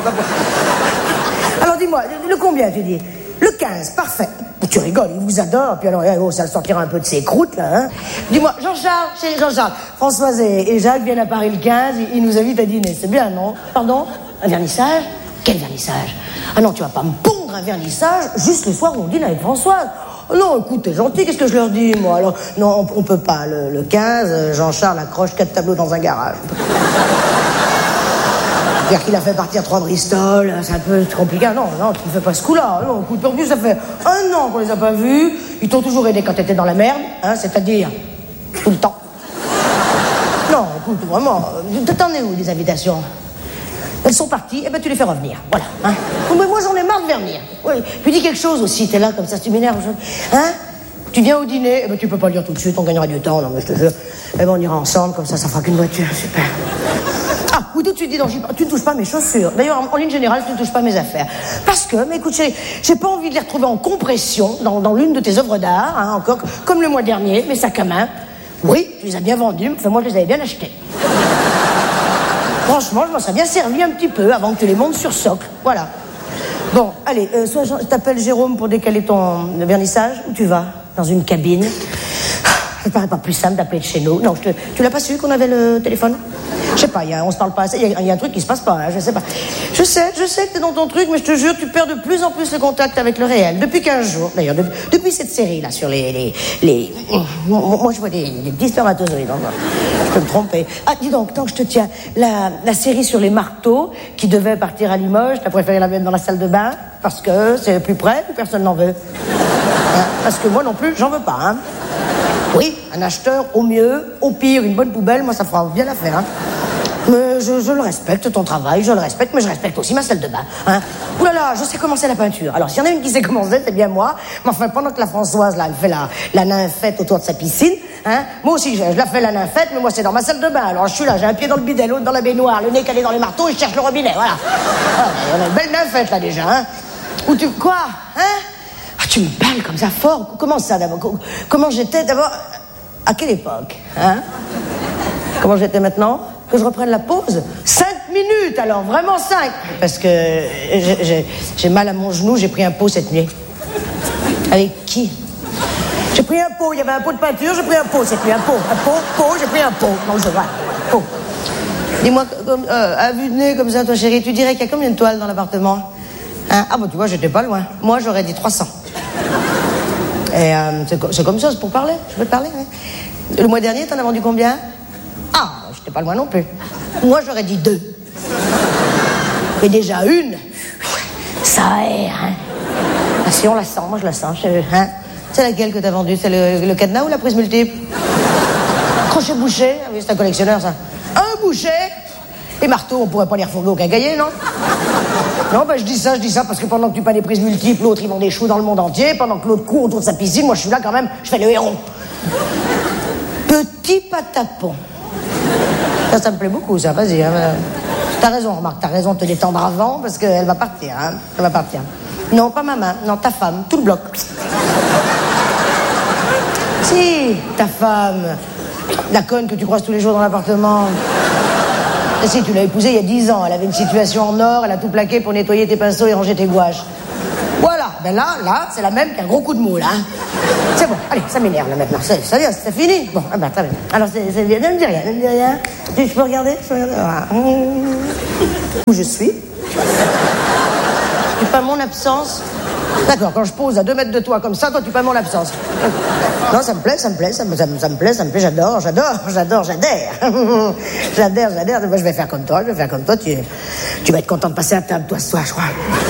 Alors dis-moi, le combien tu dis? Le 15, parfait. Tu rigoles, il vous adore, puis alors, ça le sortira un peu de ses croûtes, là, hein. Dis-moi, Jean-Charles, Françoise et Jacques viennent à Paris le 15, ils nous invitent à dîner, c'est bien, non? Pardon? Un vernissage? Quel vernissage? Ah non, tu vas pas me pondre un vernissage juste le soir où on dîne avec Françoise. Non, écoute, t'es gentil, qu'est-ce que je leur dis, moi? Alors, non, on peut pas. Le 15, Jean-Charles accroche 4 tableaux dans un garage. C'est-à-dire qu'il a fait partir 3 Bristol, c'est un peu compliqué. Non, tu ne fais pas ce coup-là. Non, écoute, en plus, ça fait 1 an qu'on les a pas vus. Ils t'ont toujours aidé quand t'étais dans la merde, hein, c'est-à-dire tout le temps. Non, écoute, vraiment, t'en es où, des invitations? Elles sont parties, et ben tu les fais revenir, voilà. Hein. Mais moi, j'en ai marre de venir. Oui, puis dis quelque chose aussi, t'es là, comme ça, tu m'énerves. Hein? Tu viens au dîner, eh ben tu peux pas le dire tout de suite, on gagnera du temps, non mais je te jure. Eh ben on ira ensemble, comme ça fera qu'une voiture, super. Ah, ou tout de suite, dis donc, tu ne touches pas mes chaussures. D'ailleurs, en ligne générale, tu ne touches pas mes affaires. Parce que, mais écoute, j'ai pas envie de les retrouver en compression dans l'une de tes œuvres d'art, hein, encore, comme le mois dernier, mes sacs à main. Oui, tu les as bien vendus, enfin moi je les avais bien achetés. Franchement, je m'en serais bien servi un petit peu avant que tu les montes sur socle, voilà. Bon, allez, soit je t'appelle Jérôme pour décaler ton vernissage, où tu vas? Dans une cabine. Ça paraît pas plus simple d'appeler de chez nous. Non, tu l'as pas su qu'on avait le téléphone? Je sais pas, on se parle pas assez, il y a un truc qui se passe pas, là, je sais pas. Je sais que t'es dans ton truc, mais je te jure, tu perds de plus en plus le contact avec le réel. Depuis 15 jours, d'ailleurs, depuis cette série, là, sur les... Moi, je vois des petits spermatozoïdes, hein, je peux me tromper. Ah, dis donc, tant que je te tiens, la série sur les marteaux, qui devait partir à Limoges, t'as préféré la mettre dans la salle de bain, parce que c'est plus près, ou personne n'en veut? Hein, parce que moi non plus, j'en veux pas, hein. Oui, un acheteur, au mieux, au pire, une bonne poubelle, moi, ça fera bien l'affaire, hein. Mais je le respecte, ton travail, je le respecte, mais je respecte aussi ma salle de bain, hein. Ouh là là, je sais commencer la peinture. Alors, s'il y en a une qui sait commencer, c'est bien moi. Mais enfin, pendant que la Françoise, là, elle fait la nymphette autour de sa piscine, hein, moi aussi, je la fais la nymphette, mais moi, c'est dans ma salle de bain. Alors, je suis là, j'ai un pied dans le bidet, l'autre dans la baignoire, le nez calé dans les marteaux, et je cherche le robinet, voilà. On a une belle nymphette, là, déjà, hein. Ou tu... Quoi? Hein? Ah, tu me parles comme ça fort. Comment ça, d'abord? Comment j'étais, d'abord? À quelle époque, hein? Comment j'étais maintenant? Que je reprenne la pause? 5 minutes, alors, vraiment 5. Parce que j'ai mal à mon genou, j'ai pris un pot cette nuit. Avec qui? J'ai pris un pot, il y avait un pot de peinture, j'ai pris un pot cette nuit, un pot, j'ai pris un pot. Non, je vois, pot. Dis-moi, à vue de nez comme ça, toi chérie, tu dirais qu'il y a combien de toiles dans l'appartement? Hein? Ah bah tu vois, j'étais pas loin. Moi, j'aurais dit 300. Et c'est comme ça, c'est pour parler, je peux te parler, hein. Le mois dernier, t'en as vendu combien? Ah, j'étais pas loin non plus. Moi, j'aurais dit 2. Mais déjà une, ça aère, hein. Ah si, on la sent, moi je la sens, hein. C'est laquelle que t'as vendue? C'est le cadenas ou la prise multiple? Crochet bouché? Ah oui, c'est un collectionneur, ça. Un boucher? Les marteaux, on pourrait pas les refourguer au quincaillier, non? Non, ben je dis ça parce que pendant que tu peins des prises multiples, l'autre il vend des choux dans le monde entier, pendant que l'autre court autour de sa piscine, moi je suis là quand même, je fais le héros. Petit patapon. Ça me plaît beaucoup, ça, vas-y. Hein. T'as raison, remarque, t'as raison de te détendre avant, parce qu'elle va partir, hein. Elle va partir. Non, pas ma main, non, ta femme, tout le bloc. Si, ta femme, la conne que tu croises tous les jours dans l'appartement. Et si, tu l'as épousée il y a 10 ans, elle avait une situation en or, elle a tout plaqué pour nettoyer tes pinceaux et ranger tes gouaches. Voilà, ben là, c'est la même qu'un gros coup de moule, hein. C'est bon, allez, ça m'énerve là maintenant, c'est fini. Bon, ah ben très bien. Alors c'est bien, ne me dis rien. Je peux regarder? Où je suis? Tu peins mon absence? D'accord, quand je pose à 2 mètres de toi comme ça, toi tu peins mon absence. Non, ça me plaît, j'adore. J'adhère. Moi, je vais faire comme toi, tu vas être content de passer à table, toi, ce soir, je crois.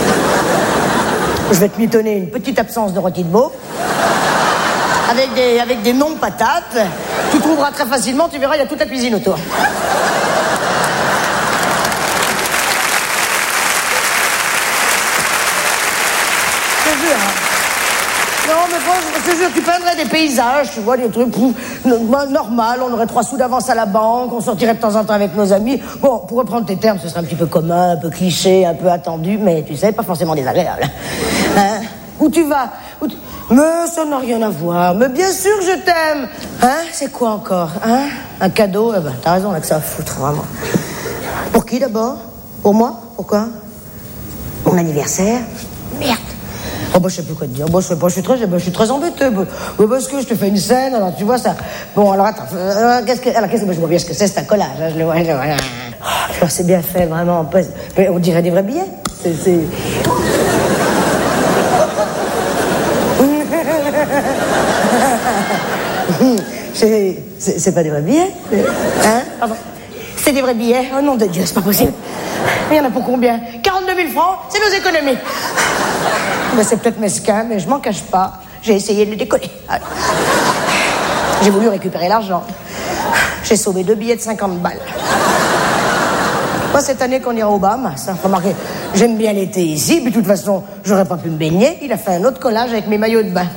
Je vais te mitonner une petite absence de rôti de veau. Avec des non-patates. Tu trouveras très facilement, tu verras, il y a toute la cuisine autour. Non, mais moi, je te jure, tu peindrais des paysages, tu vois, des trucs normal, on aurait 3 sous d'avance à la banque, on sortirait de temps en temps avec nos amis. Bon, pour reprendre tes termes, ce serait un petit peu commun, un peu cliché, un peu attendu, mais tu sais, pas forcément désagréable. Hein? Où tu vas? Mais ça n'a rien à voir. Mais bien sûr que je t'aime. Hein? C'est quoi encore? Hein? Un cadeau? Eh ben, t'as raison, là, que ça va foutre, vraiment. Pour qui, d'abord? Pour moi? Pourquoi? Mon anniversaire? Merde. Oh bah je sais plus quoi te dire. Bon, je suis très embêtée. Parce que je te fais une scène, alors tu vois ça. Bon alors attends, je vois bien ce que c'est un collage. Hein, je le vois. Oh, c'est bien fait, vraiment. On dirait des vrais billets. C'est pas des vrais billets. Hein? Pardon. C'est des vrais billets. Oh nom de Dieu, c'est pas possible. Il y en a pour combien? 42 000 francs, c'est nos économies. Ben, c'est peut-être mesquin, mais je m'en cache pas. J'ai essayé de le décoller. J'ai voulu récupérer l'argent. J'ai sauvé 2 billets de 50 balles. Moi, cette année qu'on ira au Bahamas, hein, remarquez, j'aime bien l'été ici, puis de toute façon, j'aurais pas pu me baigner. Il a fait un autre collage avec mes maillots de bain.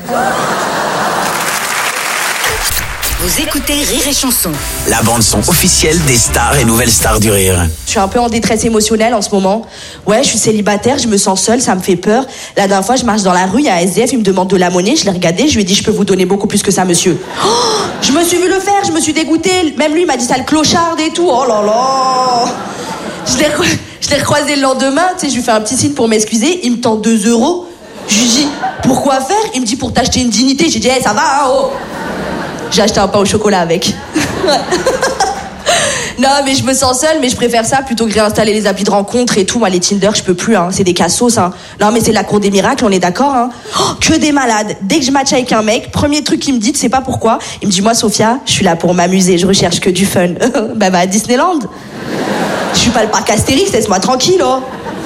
Vous écoutez Rire et Chanson. La bande-son officielle des stars et nouvelles stars du rire. Je suis un peu en détresse émotionnelle en ce moment. Ouais, je suis célibataire, je me sens seule, ça me fait peur. La dernière fois, je marche dans la rue, il y a un SDF, il me demande de la monnaie, je l'ai regardé, je lui ai dit, je peux vous donner beaucoup plus que ça, monsieur. Oh, je me suis vu le faire, je me suis dégoûtée. Même lui, il m'a dit, sale clocharde et tout. Oh là là. Je l'ai recroisé le lendemain, tu sais, je lui fais un petit signe pour m'excuser, il me tend 2 €. Je lui dis, pourquoi faire? Il me dit, pour t'acheter une dignité. J'ai dit, hey, ça va, hein, oh. J'ai acheté un pain au chocolat avec. Non, mais je me sens seule, mais je préfère ça plutôt que réinstaller les applis de rencontre et tout. Moi, les Tinder, je peux plus, hein. C'est des cassos, hein. Non, mais c'est la cour des miracles, on est d'accord, hein. Oh, que des malades. Dès que je match avec un mec, premier truc qu'il me dit, tu sais pas pourquoi, il me dit, moi, Sophia, je suis là pour m'amuser, je recherche que du fun. Bah, à Disneyland. Je suis pas le parc Astérix, laisse-moi tranquille, oh.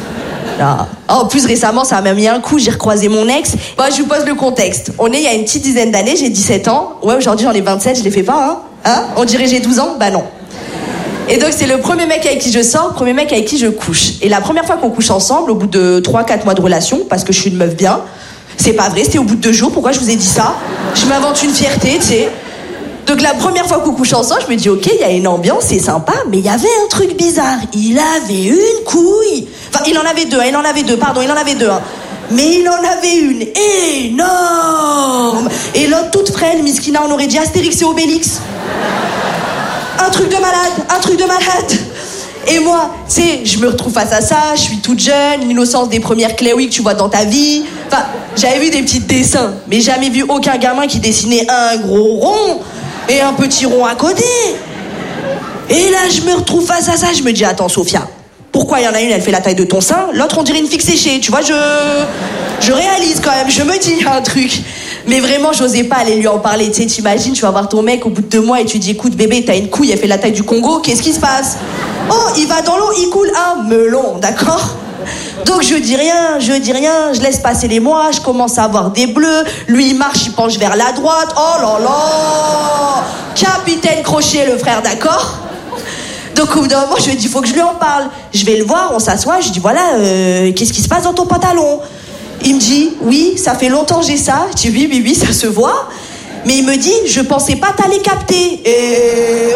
Oh, en plus, récemment, ça m'a mis un coup, j'ai recroisé mon ex. Bon, je vous pose le contexte. On est il y a une petite dizaine d'années, j'ai 17 ans. Ouais, aujourd'hui, j'en ai 27, je les fais pas, hein? On dirait j'ai 12 ans? Bah non. Et donc, c'est le premier mec avec qui je sors, le premier mec avec qui je couche. Et la première fois qu'on couche ensemble, au bout de 3-4 mois de relation, parce que je suis une meuf bien, c'est pas vrai, c'était au bout de 2 jours, pourquoi je vous ai dit ça? Je m'invente une fierté, tu sais. Donc la première fois qu'on couche ensemble, je me dis ok, il y a une ambiance, c'est sympa, mais il y avait un truc bizarre. Il avait une couille. Enfin, il en avait deux, hein. Mais il en avait une énorme. Et l'autre toute frêle, Miskina, on aurait dit Astérix et Obélix. Un truc de malade. Et moi, tu sais, je me retrouve face à ça, je suis toute jeune, l'innocence des premières Chloé que tu vois dans ta vie. Enfin, j'avais vu des petits dessins, mais jamais vu aucun gamin qui dessinait un gros rond et un petit rond à côté. Et là, je me retrouve face à ça, je me dis, attends, Sophia, pourquoi il y en a une, elle fait la taille de ton sein, l'autre, on dirait une figue séchée, tu vois, je réalise quand même, je me dis un truc. Mais vraiment, j'osais pas aller lui en parler, tu sais, t'imagines, tu vas voir ton mec au bout de 2 mois et tu dis, écoute, bébé, t'as une couille, elle fait la taille du Congo, qu'est-ce qui se passe? Oh, il va dans l'eau, il coule un melon, d'accord? Donc je dis rien, je laisse passer les mois, je commence à avoir des bleus, lui il marche, il penche vers la droite, oh là là, Capitaine Crochet le frère, d'accord? Donc au bout d'un moment, je lui dis, faut que je lui en parle. Je vais le voir, on s'assoit, je dis, voilà, qu'est-ce qui se passe dans ton pantalon? Il me dit, oui, ça fait longtemps que j'ai ça. Je dis, oui, ça se voit. Mais il me dit, je pensais pas t'aller capter. Et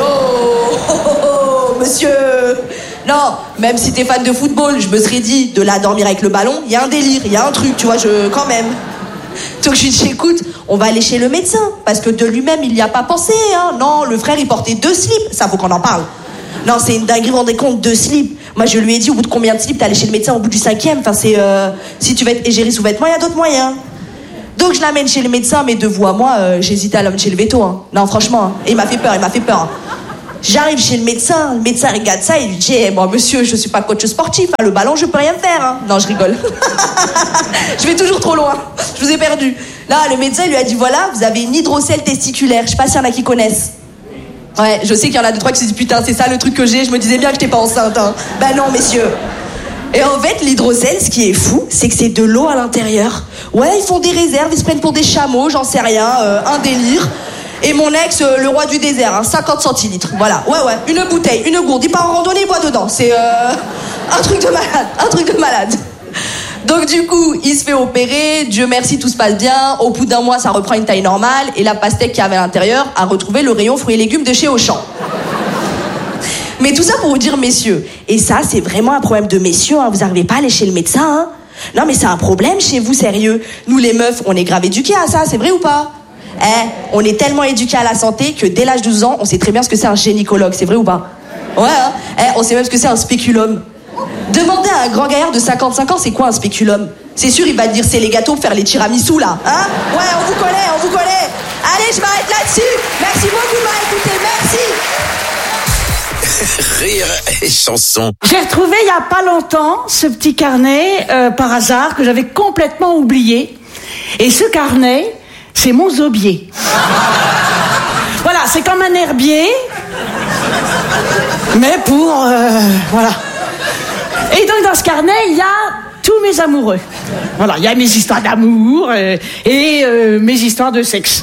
monsieur. Non, même si t'es fan de football, je me serais dit, de là dormir avec le ballon, il y a un délire, il y a un truc, tu vois, quand même. Donc je lui dis, écoute, on va aller chez le médecin. Parce que de lui-même, il n'y a pas pensé, hein. Non, le frère, il portait 2 slips. Ça, faut qu'on en parle. Non, c'est une dinguerie, vous vous rendez compte, 2 slips. Moi, je lui ai dit, au bout de combien de slips t'es allé chez le médecin? Au bout du 5e. Enfin, c'est, si tu veux être égérie sous vêtements, il y a d'autres moyens. Donc, je l'amène chez le médecin, mais de vous à moi, j'hésite à l'amener chez le veto, hein. Non, franchement, hein. Et il m'a fait peur. J'arrive chez le médecin regarde ça, il lui dit moi monsieur, je suis pas coach sportif, le ballon je peux rien faire. Hein. Non, je rigole. Je vais toujours trop loin, je vous ai perdu. Là, le médecin lui a dit voilà, vous avez une hydrocèle testiculaire. Je sais pas s'il y en a qui connaissent. Ouais, je sais qu'il y en a 2-3 qui se disent putain, c'est ça le truc que j'ai, je me disais bien que j'étais pas enceinte. Hein. Ben non, messieurs. Et en fait, l'hydrocèle, ce qui est fou, c'est que c'est de l'eau à l'intérieur. Ouais, ils font des réserves, ils se prennent pour des chameaux, j'en sais rien, un délire. Et mon ex, le roi du désert, 50 centilitres. Voilà, ouais, une bouteille, une gourde. Il part en randonnée, il boit dedans. C'est un truc de malade. Donc du coup, il se fait opérer, Dieu merci, tout se passe bien. Au bout d'un mois, ça reprend une taille normale. Et la pastèque qu'il y avait à l'intérieur a retrouvé le rayon fruits et légumes de chez Auchan. Mais tout ça pour vous dire, messieurs, et ça, c'est vraiment un problème de messieurs, hein. Vous n'arrivez pas à aller chez le médecin, hein. Non, mais c'est un problème chez vous, sérieux. Nous, les meufs, on est grave éduqués à ça, c'est vrai ou pas? On est tellement éduqués à la santé que dès l'âge de 12 ans, on sait très bien ce que c'est un gynécologue, c'est vrai ou pas? Ouais, hein. On sait même ce que c'est un spéculum. Demandez à un grand gaillard de 55 ans, c'est quoi un spéculum? C'est sûr, il va te dire, c'est les gâteaux pour faire les tiramisu, là. Hein? Ouais, on vous connaît. Allez, je m'arrête là-dessus. Merci beaucoup de m'avoir écouté, merci. Rire et chanson. J'ai retrouvé il y a pas longtemps ce petit carnet par hasard que j'avais complètement oublié. Et ce carnet, c'est mon zobier. Voilà, c'est comme un herbier, mais pour voilà. Et donc dans ce carnet, il y a tous mes amoureux. Voilà, il y a mes histoires d'amour et mes histoires de sexe.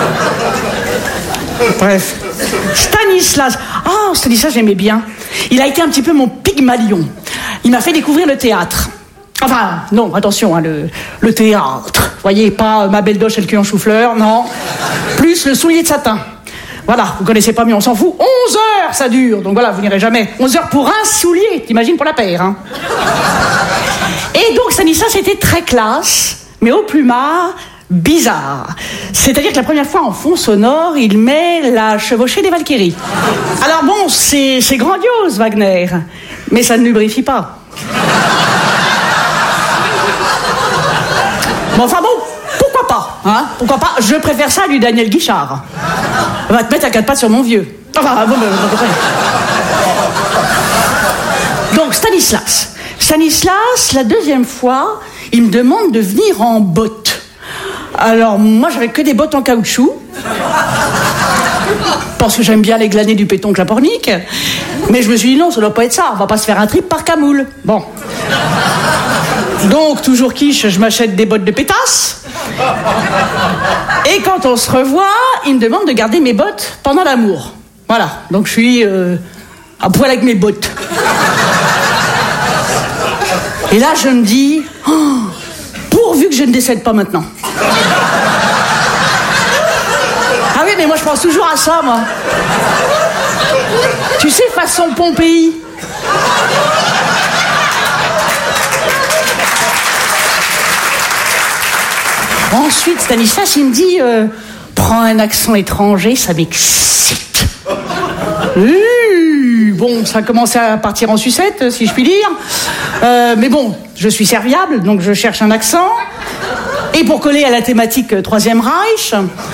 Bref. Stanislas. Oh, Stanislas, j'aimais bien. Il a été un petit peu mon Pygmalion. Il m'a fait découvrir le théâtre. Enfin, non, attention, hein, le théâtre. Vous voyez, pas ma belle doche et le cul en chou-fleur, non. Plus le soulier de satin. Voilà, vous connaissez pas, mais on s'en fout. 11 heures, ça dure. Donc voilà, vous n'irez jamais. 11 heures pour un soulier, t'imagines pour la paire, hein. Et donc, Stanislas était très classe, mais au plumard bizarre. C'est-à-dire que la première fois en fond sonore, il met la chevauchée des Valkyries. Alors bon, c'est grandiose, Wagner, mais ça ne lubrifie pas. Bon, enfin bon, pourquoi pas, hein? Pourquoi pas? Je préfère ça à du Daniel Guichard. On va te mettre à 4 pattes sur mon vieux. Enfin, bon, donc, Stanislas, la deuxième fois, il me demande de venir en bottes. Alors, moi, j'avais que des bottes en caoutchouc. Parce que j'aime bien les glanés du péton clapornique. Mais je me suis dit, non, ça doit pas être ça. On va pas se faire un trip par camoule. Bon. Donc, toujours quiche, je m'achète des bottes de pétasse. Et quand on se revoit, il me demande de garder mes bottes pendant l'amour. Voilà. Donc, je suis à poil avec mes bottes. Et là, je me dis... Oh, pourvu que je ne décède pas maintenant. Ah oui, mais moi je pense toujours à ça, moi. Tu sais, façon Pompéi. Ensuite, Stanislas, il me dit prends un accent étranger, ça m'excite. Bon, ça a commencé à partir en sucette, si je puis dire. Mais bon, je suis serviable, donc je cherche un accent. Et pour coller à la thématique Troisième Reich,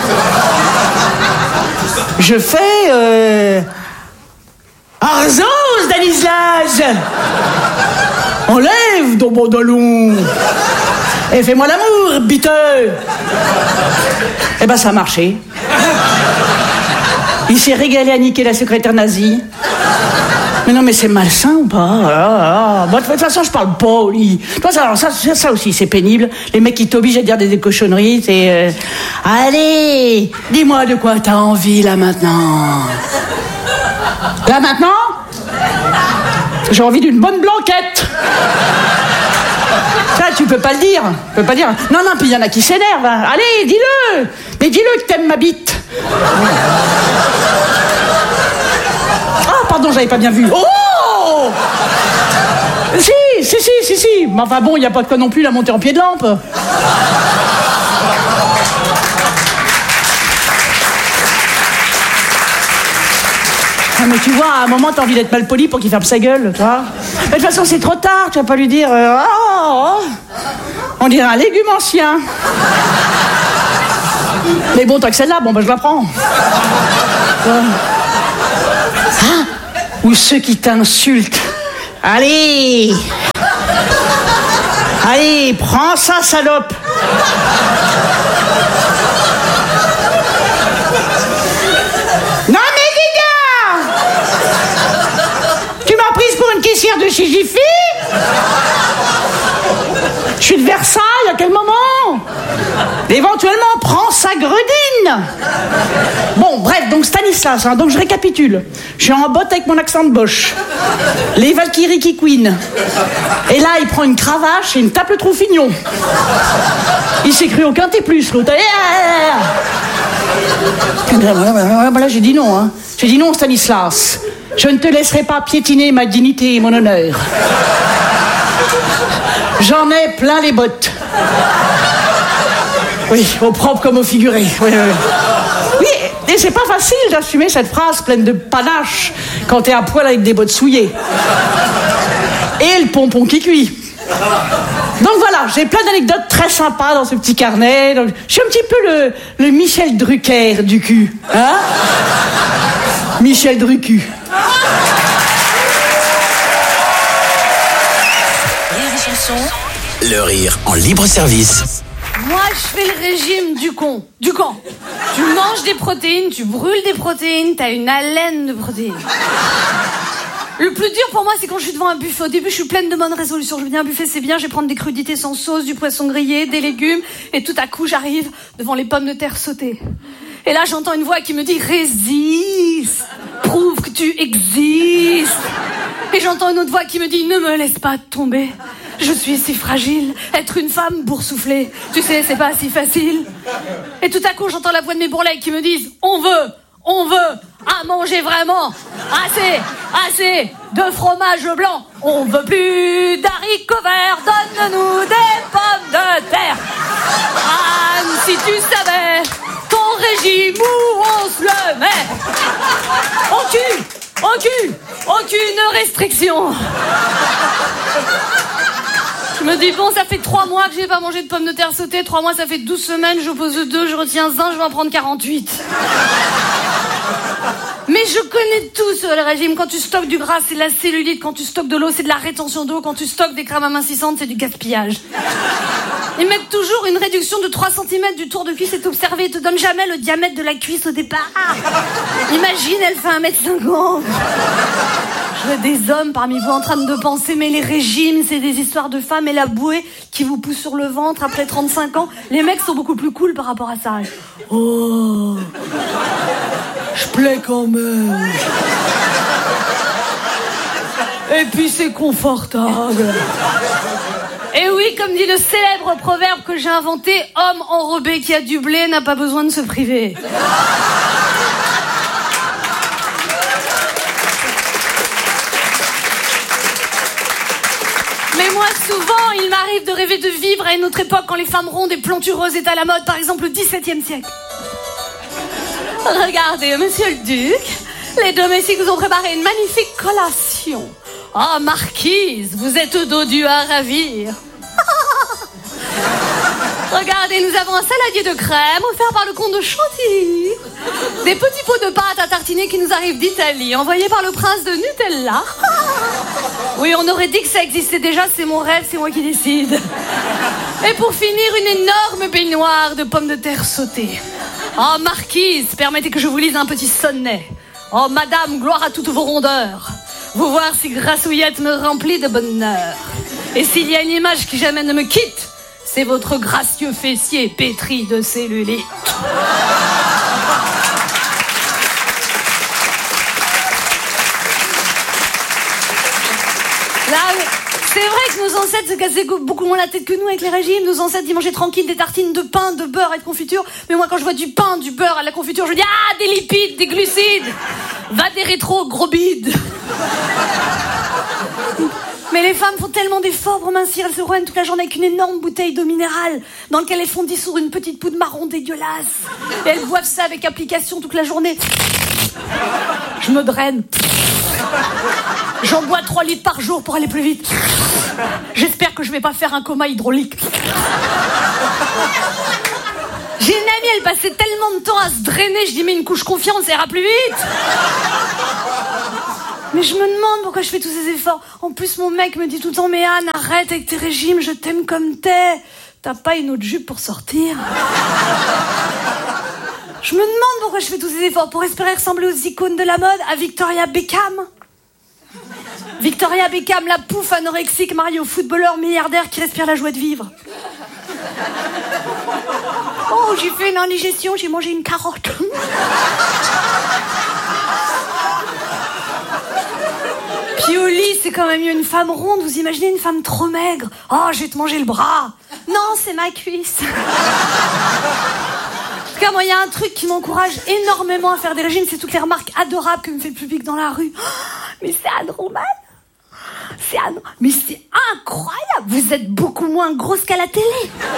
je fais... Arzo, Stanislas! Enlève ton pantalon! Et fais-moi l'amour, biteux! Eh ben, ça a marché. Il s'est régalé à niquer la secrétaire nazie. Mais non, mais c'est malsain ou pas? Bon, de toute façon, je parle pas au lit. Alors, ça aussi, c'est pénible. Les mecs qui t'obligent à dire des cochonneries, c'est... Allez, dis-moi de quoi t'as envie, là, maintenant. Là, maintenant? J'ai envie d'une bonne blanquette. Ça, tu peux pas le dire. Tu peux pas dire. Non, puis il y en a qui s'énervent. Hein. Allez, dis-le. Mais dis-le que t'aimes ma bite. Ah, pardon, j'avais pas bien vu. Oh! Si. Mais enfin bon, il n'y a pas de quoi non plus la monter en pied de lampe. Ah, mais tu vois, à un moment, t'as envie d'être mal poli pour qu'il ferme sa gueule, tu vois. Mais de toute façon, c'est trop tard, tu vas pas lui dire... on dirait un légume ancien. Mais bon, toi que celle-là, bon, je la prends. ou ceux qui t'insultent. Allez! Allez, prends ça, salope! Non mais dis donc! Tu m'as prise pour une caissière de chez Jiffy? Je suis de Versailles, à quel moment? Éventuellement, prends sa gredine. Bon, bref, donc Stanislas, donc je récapitule. Je suis en botte avec mon accent de Bosch. Les Valkyries qui couinent. Et là, il prend une cravache et une tape le Troufignon. Il s'est cru au quintet plus, l'autre. Là, j'ai dit non, hein. J'ai dit non, Stanislas. Je ne te laisserai pas piétiner ma dignité et mon honneur. J'en ai plein les bottes. Oui, au propre comme au figuré. Oui, et c'est pas facile d'assumer cette phrase pleine de panache quand t'es à poil avec des bottes souillées. Et le pompon qui cuit. Donc voilà, j'ai plein d'anecdotes très sympas dans ce petit carnet. Donc, je suis un petit peu le Michel Drucker du cul. Hein? Michel Drucker. Le rire en libre service. Moi, je fais le régime du con. Du camp. Tu manges des protéines, tu brûles des protéines, t'as une haleine de protéines. Le plus dur pour moi, c'est quand je suis devant un buffet. Au début, je suis pleine de bonnes résolutions. Je me dis, un buffet, c'est bien, je vais prendre des crudités sans sauce, du poisson grillé, des légumes. Et tout à coup, j'arrive devant les pommes de terre sautées. Et là, j'entends une voix qui me dit, résiste, prouve que tu existes. Et j'entends une autre voix qui me dit, ne me laisse pas tomber. Je suis si fragile. Être une femme boursouflée, tu sais, c'est pas si facile. Et tout à coup, j'entends la voix de mes bourrelets qui me disent, on veut, à manger vraiment. Assez de fromage blanc. On veut plus d'haricots verts. Donne-nous des pommes de terre. Anne, si tu savais ton régime où on se le met. Aucune restriction. Je me dis, bon, ça fait 3 mois que j'ai pas mangé de pommes de terre sautées. 3 mois, ça fait 12 semaines. J'oppose 2, je retiens 1, je vais en prendre 48. Mais je connais tout sur le régime. Quand tu stockes du gras, c'est de la cellulite. Quand tu stockes de l'eau, c'est de la rétention d'eau. Quand tu stockes des crèmes amincissantes, c'est du gaspillage. Ils mettent toujours une réduction de 3 cm du tour de cuisse. C'est observé. Ils te donnent jamais le diamètre de la cuisse au départ. Imagine, elle fait 1m50. Je vois des hommes parmi vous en train de penser, mais les régimes, c'est des histoires de femmes et la bouée qui vous pousse sur le ventre après 35 ans. Les mecs sont beaucoup plus cool par rapport à ça. Oh, je plais quand même. Et puis c'est confortable. Et oui, comme dit le célèbre proverbe que j'ai inventé, homme enrobé qui a du blé n'a pas besoin de se priver. Mais moi, souvent, il m'arrive de rêver de vivre à une autre époque quand les femmes rondes et plantureuses étaient à la mode, par exemple le XVIIe siècle. Regardez, monsieur le duc, les domestiques vous ont préparé une magnifique collation. Oh, marquise, vous êtes dodue à ravir. Regardez, nous avons un saladier de crème offert par le comte de Chantilly. Des petits pots de pâte à tartiner qui nous arrivent d'Italie, envoyés par le prince de Nutella. Oui, on aurait dit que ça existait déjà, c'est mon rêve, c'est moi qui décide. Et pour finir, une énorme baignoire de pommes de terre sautées. Oh, marquise, permettez que je vous lise un petit sonnet. Oh, madame, gloire à toutes vos rondeurs. Vous voir si grassouillette me remplit de bonheur. Et s'il y a une image qui jamais ne me quitte, c'est votre gracieux fessier pétri de cellulite. Là, c'est vrai que nos ancêtres se cassaient beaucoup moins la tête que nous avec les régimes. Nos ancêtres, ils mangeaient tranquille des tartines de pain, de beurre et de confiture. Mais moi, quand je vois du pain, du beurre, de la confiture, je me dis, ah, des lipides, des glucides. Va des rétros, gros bide. Mais les femmes font tellement d'efforts pour mincir, elles se roignent toute la journée avec une énorme bouteille d'eau minérale dans laquelle elles font dissoudre une petite poudre marron dégueulasse. Et elles boivent ça avec application toute la journée. Je me draine. J'en bois 3 litres par jour pour aller plus vite. J'espère que je vais pas faire un coma hydraulique. J'ai une amie, elle passait tellement de temps à se drainer, je dis mais une couche confiante, ça ira plus vite. Mais je me demande pourquoi je fais tous ces efforts. En plus, mon mec me dit tout le temps, mais Anne, arrête avec tes régimes, je t'aime comme t'es. T'as pas une autre jupe pour sortir? Je me demande pourquoi je fais tous ces efforts pour espérer ressembler aux icônes de la mode, à Victoria Beckham. Victoria Beckham, la pouffe anorexique mariée au footballeur milliardaire qui respire la joie de vivre. Oh, j'ai fait une indigestion, j'ai mangé une carotte. Puis au lit, c'est quand même mieux une femme ronde. Vous imaginez une femme trop maigre? Oh, je vais te manger le bras. Non, c'est ma cuisse. En tout cas, moi, il y a un truc qui m'encourage énormément à faire des régimes, c'est toutes les remarques adorables que me fait le public dans la rue. Oh, mais c'est Anne Roman. Mais c'est incroyable. Vous êtes beaucoup moins grosse qu'à la télé.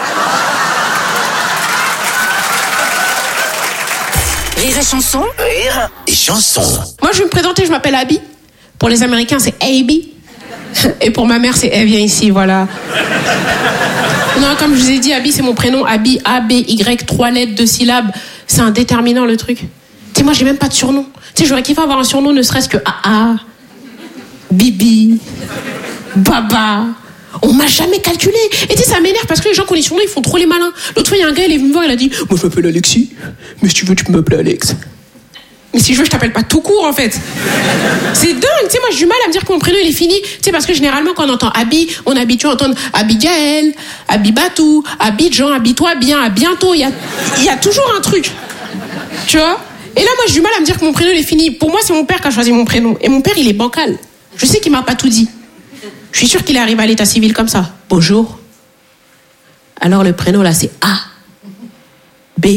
Rire et chanson. Rire et chanson. Moi, je vais me présenter, je m'appelle Abby. Pour les Américains, c'est Abby. Et pour ma mère, c'est elle vient ici, voilà. Non, comme je vous ai dit, Abby, c'est mon prénom. Abby, A-B-Y, 3 lettres, 2 syllabes. C'est un déterminant, le truc. Tu sais, moi, j'ai même pas de surnom. Tu sais, j'aurais kiffé avoir un surnom, ne serait-ce que AA, Bibi, Baba. On m'a jamais calculé. Et tu sais, ça m'énerve parce que les gens qui ont des surnoms, ils font trop les malins. L'autre fois, il y a un gars, il est venu me voir, il a dit, moi, je m'appelle Alexis, mais si tu veux, tu peux m'appeler Alex. Mais si je veux, je t'appelle pas tout court, en fait. C'est dingue, tu sais, moi, j'ai du mal à me dire que mon prénom, il est fini. Tu sais, parce que généralement, quand on entend Abby, on est habitué à entendre Abigaël, Abibatou, Abidjan, Abis-toi bien, à bientôt. Il y a toujours un truc. Tu vois? Et là, moi, j'ai du mal à me dire que mon prénom, il est fini. Pour moi, c'est mon père qui a choisi mon prénom. Et mon père, il est bancal. Je sais qu'il m'a pas tout dit. Je suis sûre qu'il est arrivé à l'état civil comme ça. Bonjour. Alors, le prénom, là, c'est A, B,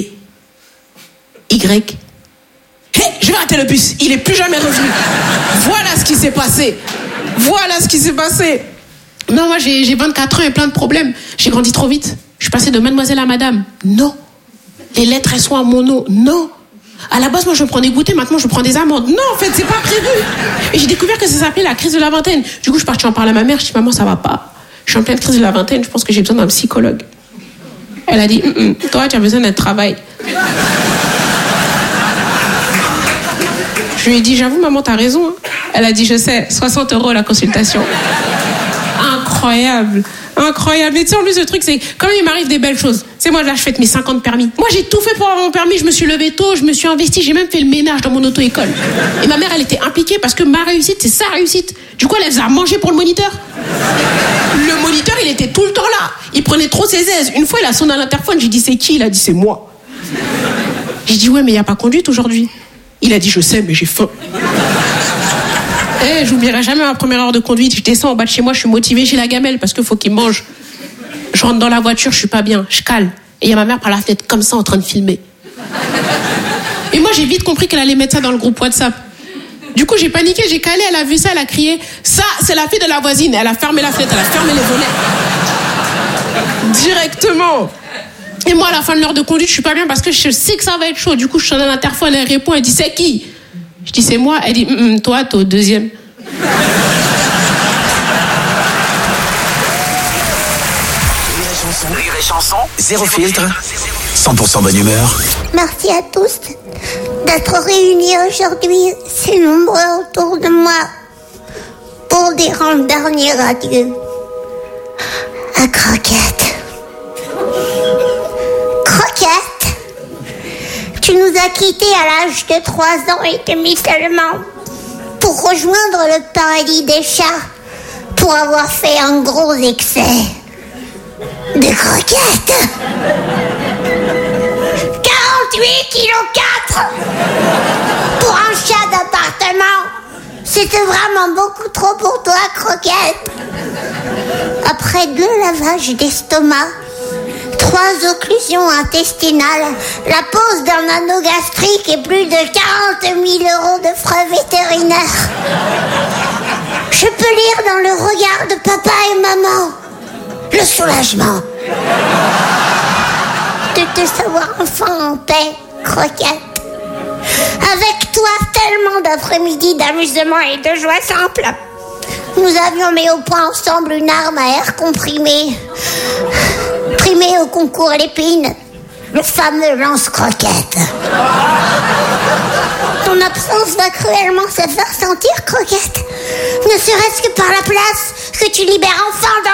Y. Hé, je vais rater le bus. Il est plus jamais revenu. Voilà ce qui s'est passé. Non, moi, j'ai 24 ans et plein de problèmes. J'ai grandi trop vite. Je suis passée de mademoiselle à madame. Non. Les lettres, elles sont à mon nom. Non. À la base, moi, je me prends des goûters. Maintenant, je prends des amandes. Non, en fait, c'est pas prévu. Et j'ai découvert que ça s'appelait la crise de la vingtaine. Du coup, je suis partie en parler à ma mère. Je dis, maman, ça va pas. Je suis en pleine crise de la vingtaine. Je pense que j'ai besoin d'un psychologue. Elle a dit, toi, tu as besoin d'un travail. Je lui ai dit, j'avoue, maman, t'as raison. Hein. Elle a dit, je sais, 60 € la consultation. Incroyable. Mais tu sais, en plus, le truc, c'est quand même, il m'arrive des belles choses. C'est moi, là, je fête mes 50 permis. Moi, j'ai tout fait pour avoir mon permis. Je me suis levée tôt, je me suis investie, j'ai même fait le ménage dans mon auto-école. Et ma mère, elle était impliquée parce que ma réussite, c'est sa réussite. Du coup, elle faisait à manger pour le moniteur. Le moniteur, il était tout le temps là. Il prenait trop ses aises. Une fois, il a sonné à l'interphone. J'ai dit, c'est qui? Il a dit, c'est moi. J'ai dit, ouais, mais il n'y a pas conduite aujourd'hui. Il a dit, je sais, mais j'ai faim. J'oublierai jamais ma première heure de conduite. Je descends en bas de chez moi, je suis motivée, j'ai la gamelle parce qu'il faut qu'il mange. Je rentre dans la voiture, je suis pas bien, je cale. Et il y a ma mère par la fenêtre comme ça en train de filmer. Et moi, j'ai vite compris qu'elle allait mettre ça dans le groupe WhatsApp. Du coup, j'ai paniqué, j'ai calé, elle a vu ça, elle a crié, ça, c'est la fille de la voisine. Elle a fermé la fenêtre, elle a fermé les volets. Directement. Et moi, à la fin de l'heure de conduite, je suis pas bien parce que je sais que ça va être chaud. Du coup, je sonne à l'interphone, elle répond, elle dit, c'est qui? Je dis, c'est moi. Elle dit, toi, t'es au deuxième. Rire et chanson, zéro filtre, 100% bonne humeur. Merci à tous d'être réunis aujourd'hui, si nombreux autour de moi, pour dire un dernier adieu à Croquette. Croquette, tu nous as quittés à l'âge de 3 ans et demi seulement pour rejoindre le paradis des chats, pour avoir fait un gros excès de croquettes. 48 kg 4 pour un chat d'appartement. C'était vraiment beaucoup trop pour toi, Croquette. Après 2 lavages d'estomac, 3 occlusions intestinales, la pose d'un anneau gastrique et plus de 40 000 € de frais vétérinaires. Je peux lire dans le regard de papa et maman le soulagement de te savoir enfin en paix, Croquette. Avec toi, tellement d'après-midi d'amusement et de joie simple. Nous avions mis au point ensemble une arme à air comprimé, primée au concours Lépine, le fameux lance-croquette. Ton absence absence va cruellement se faire sentir, Croquette. Ne serait-ce que par la place que tu libères enfin dans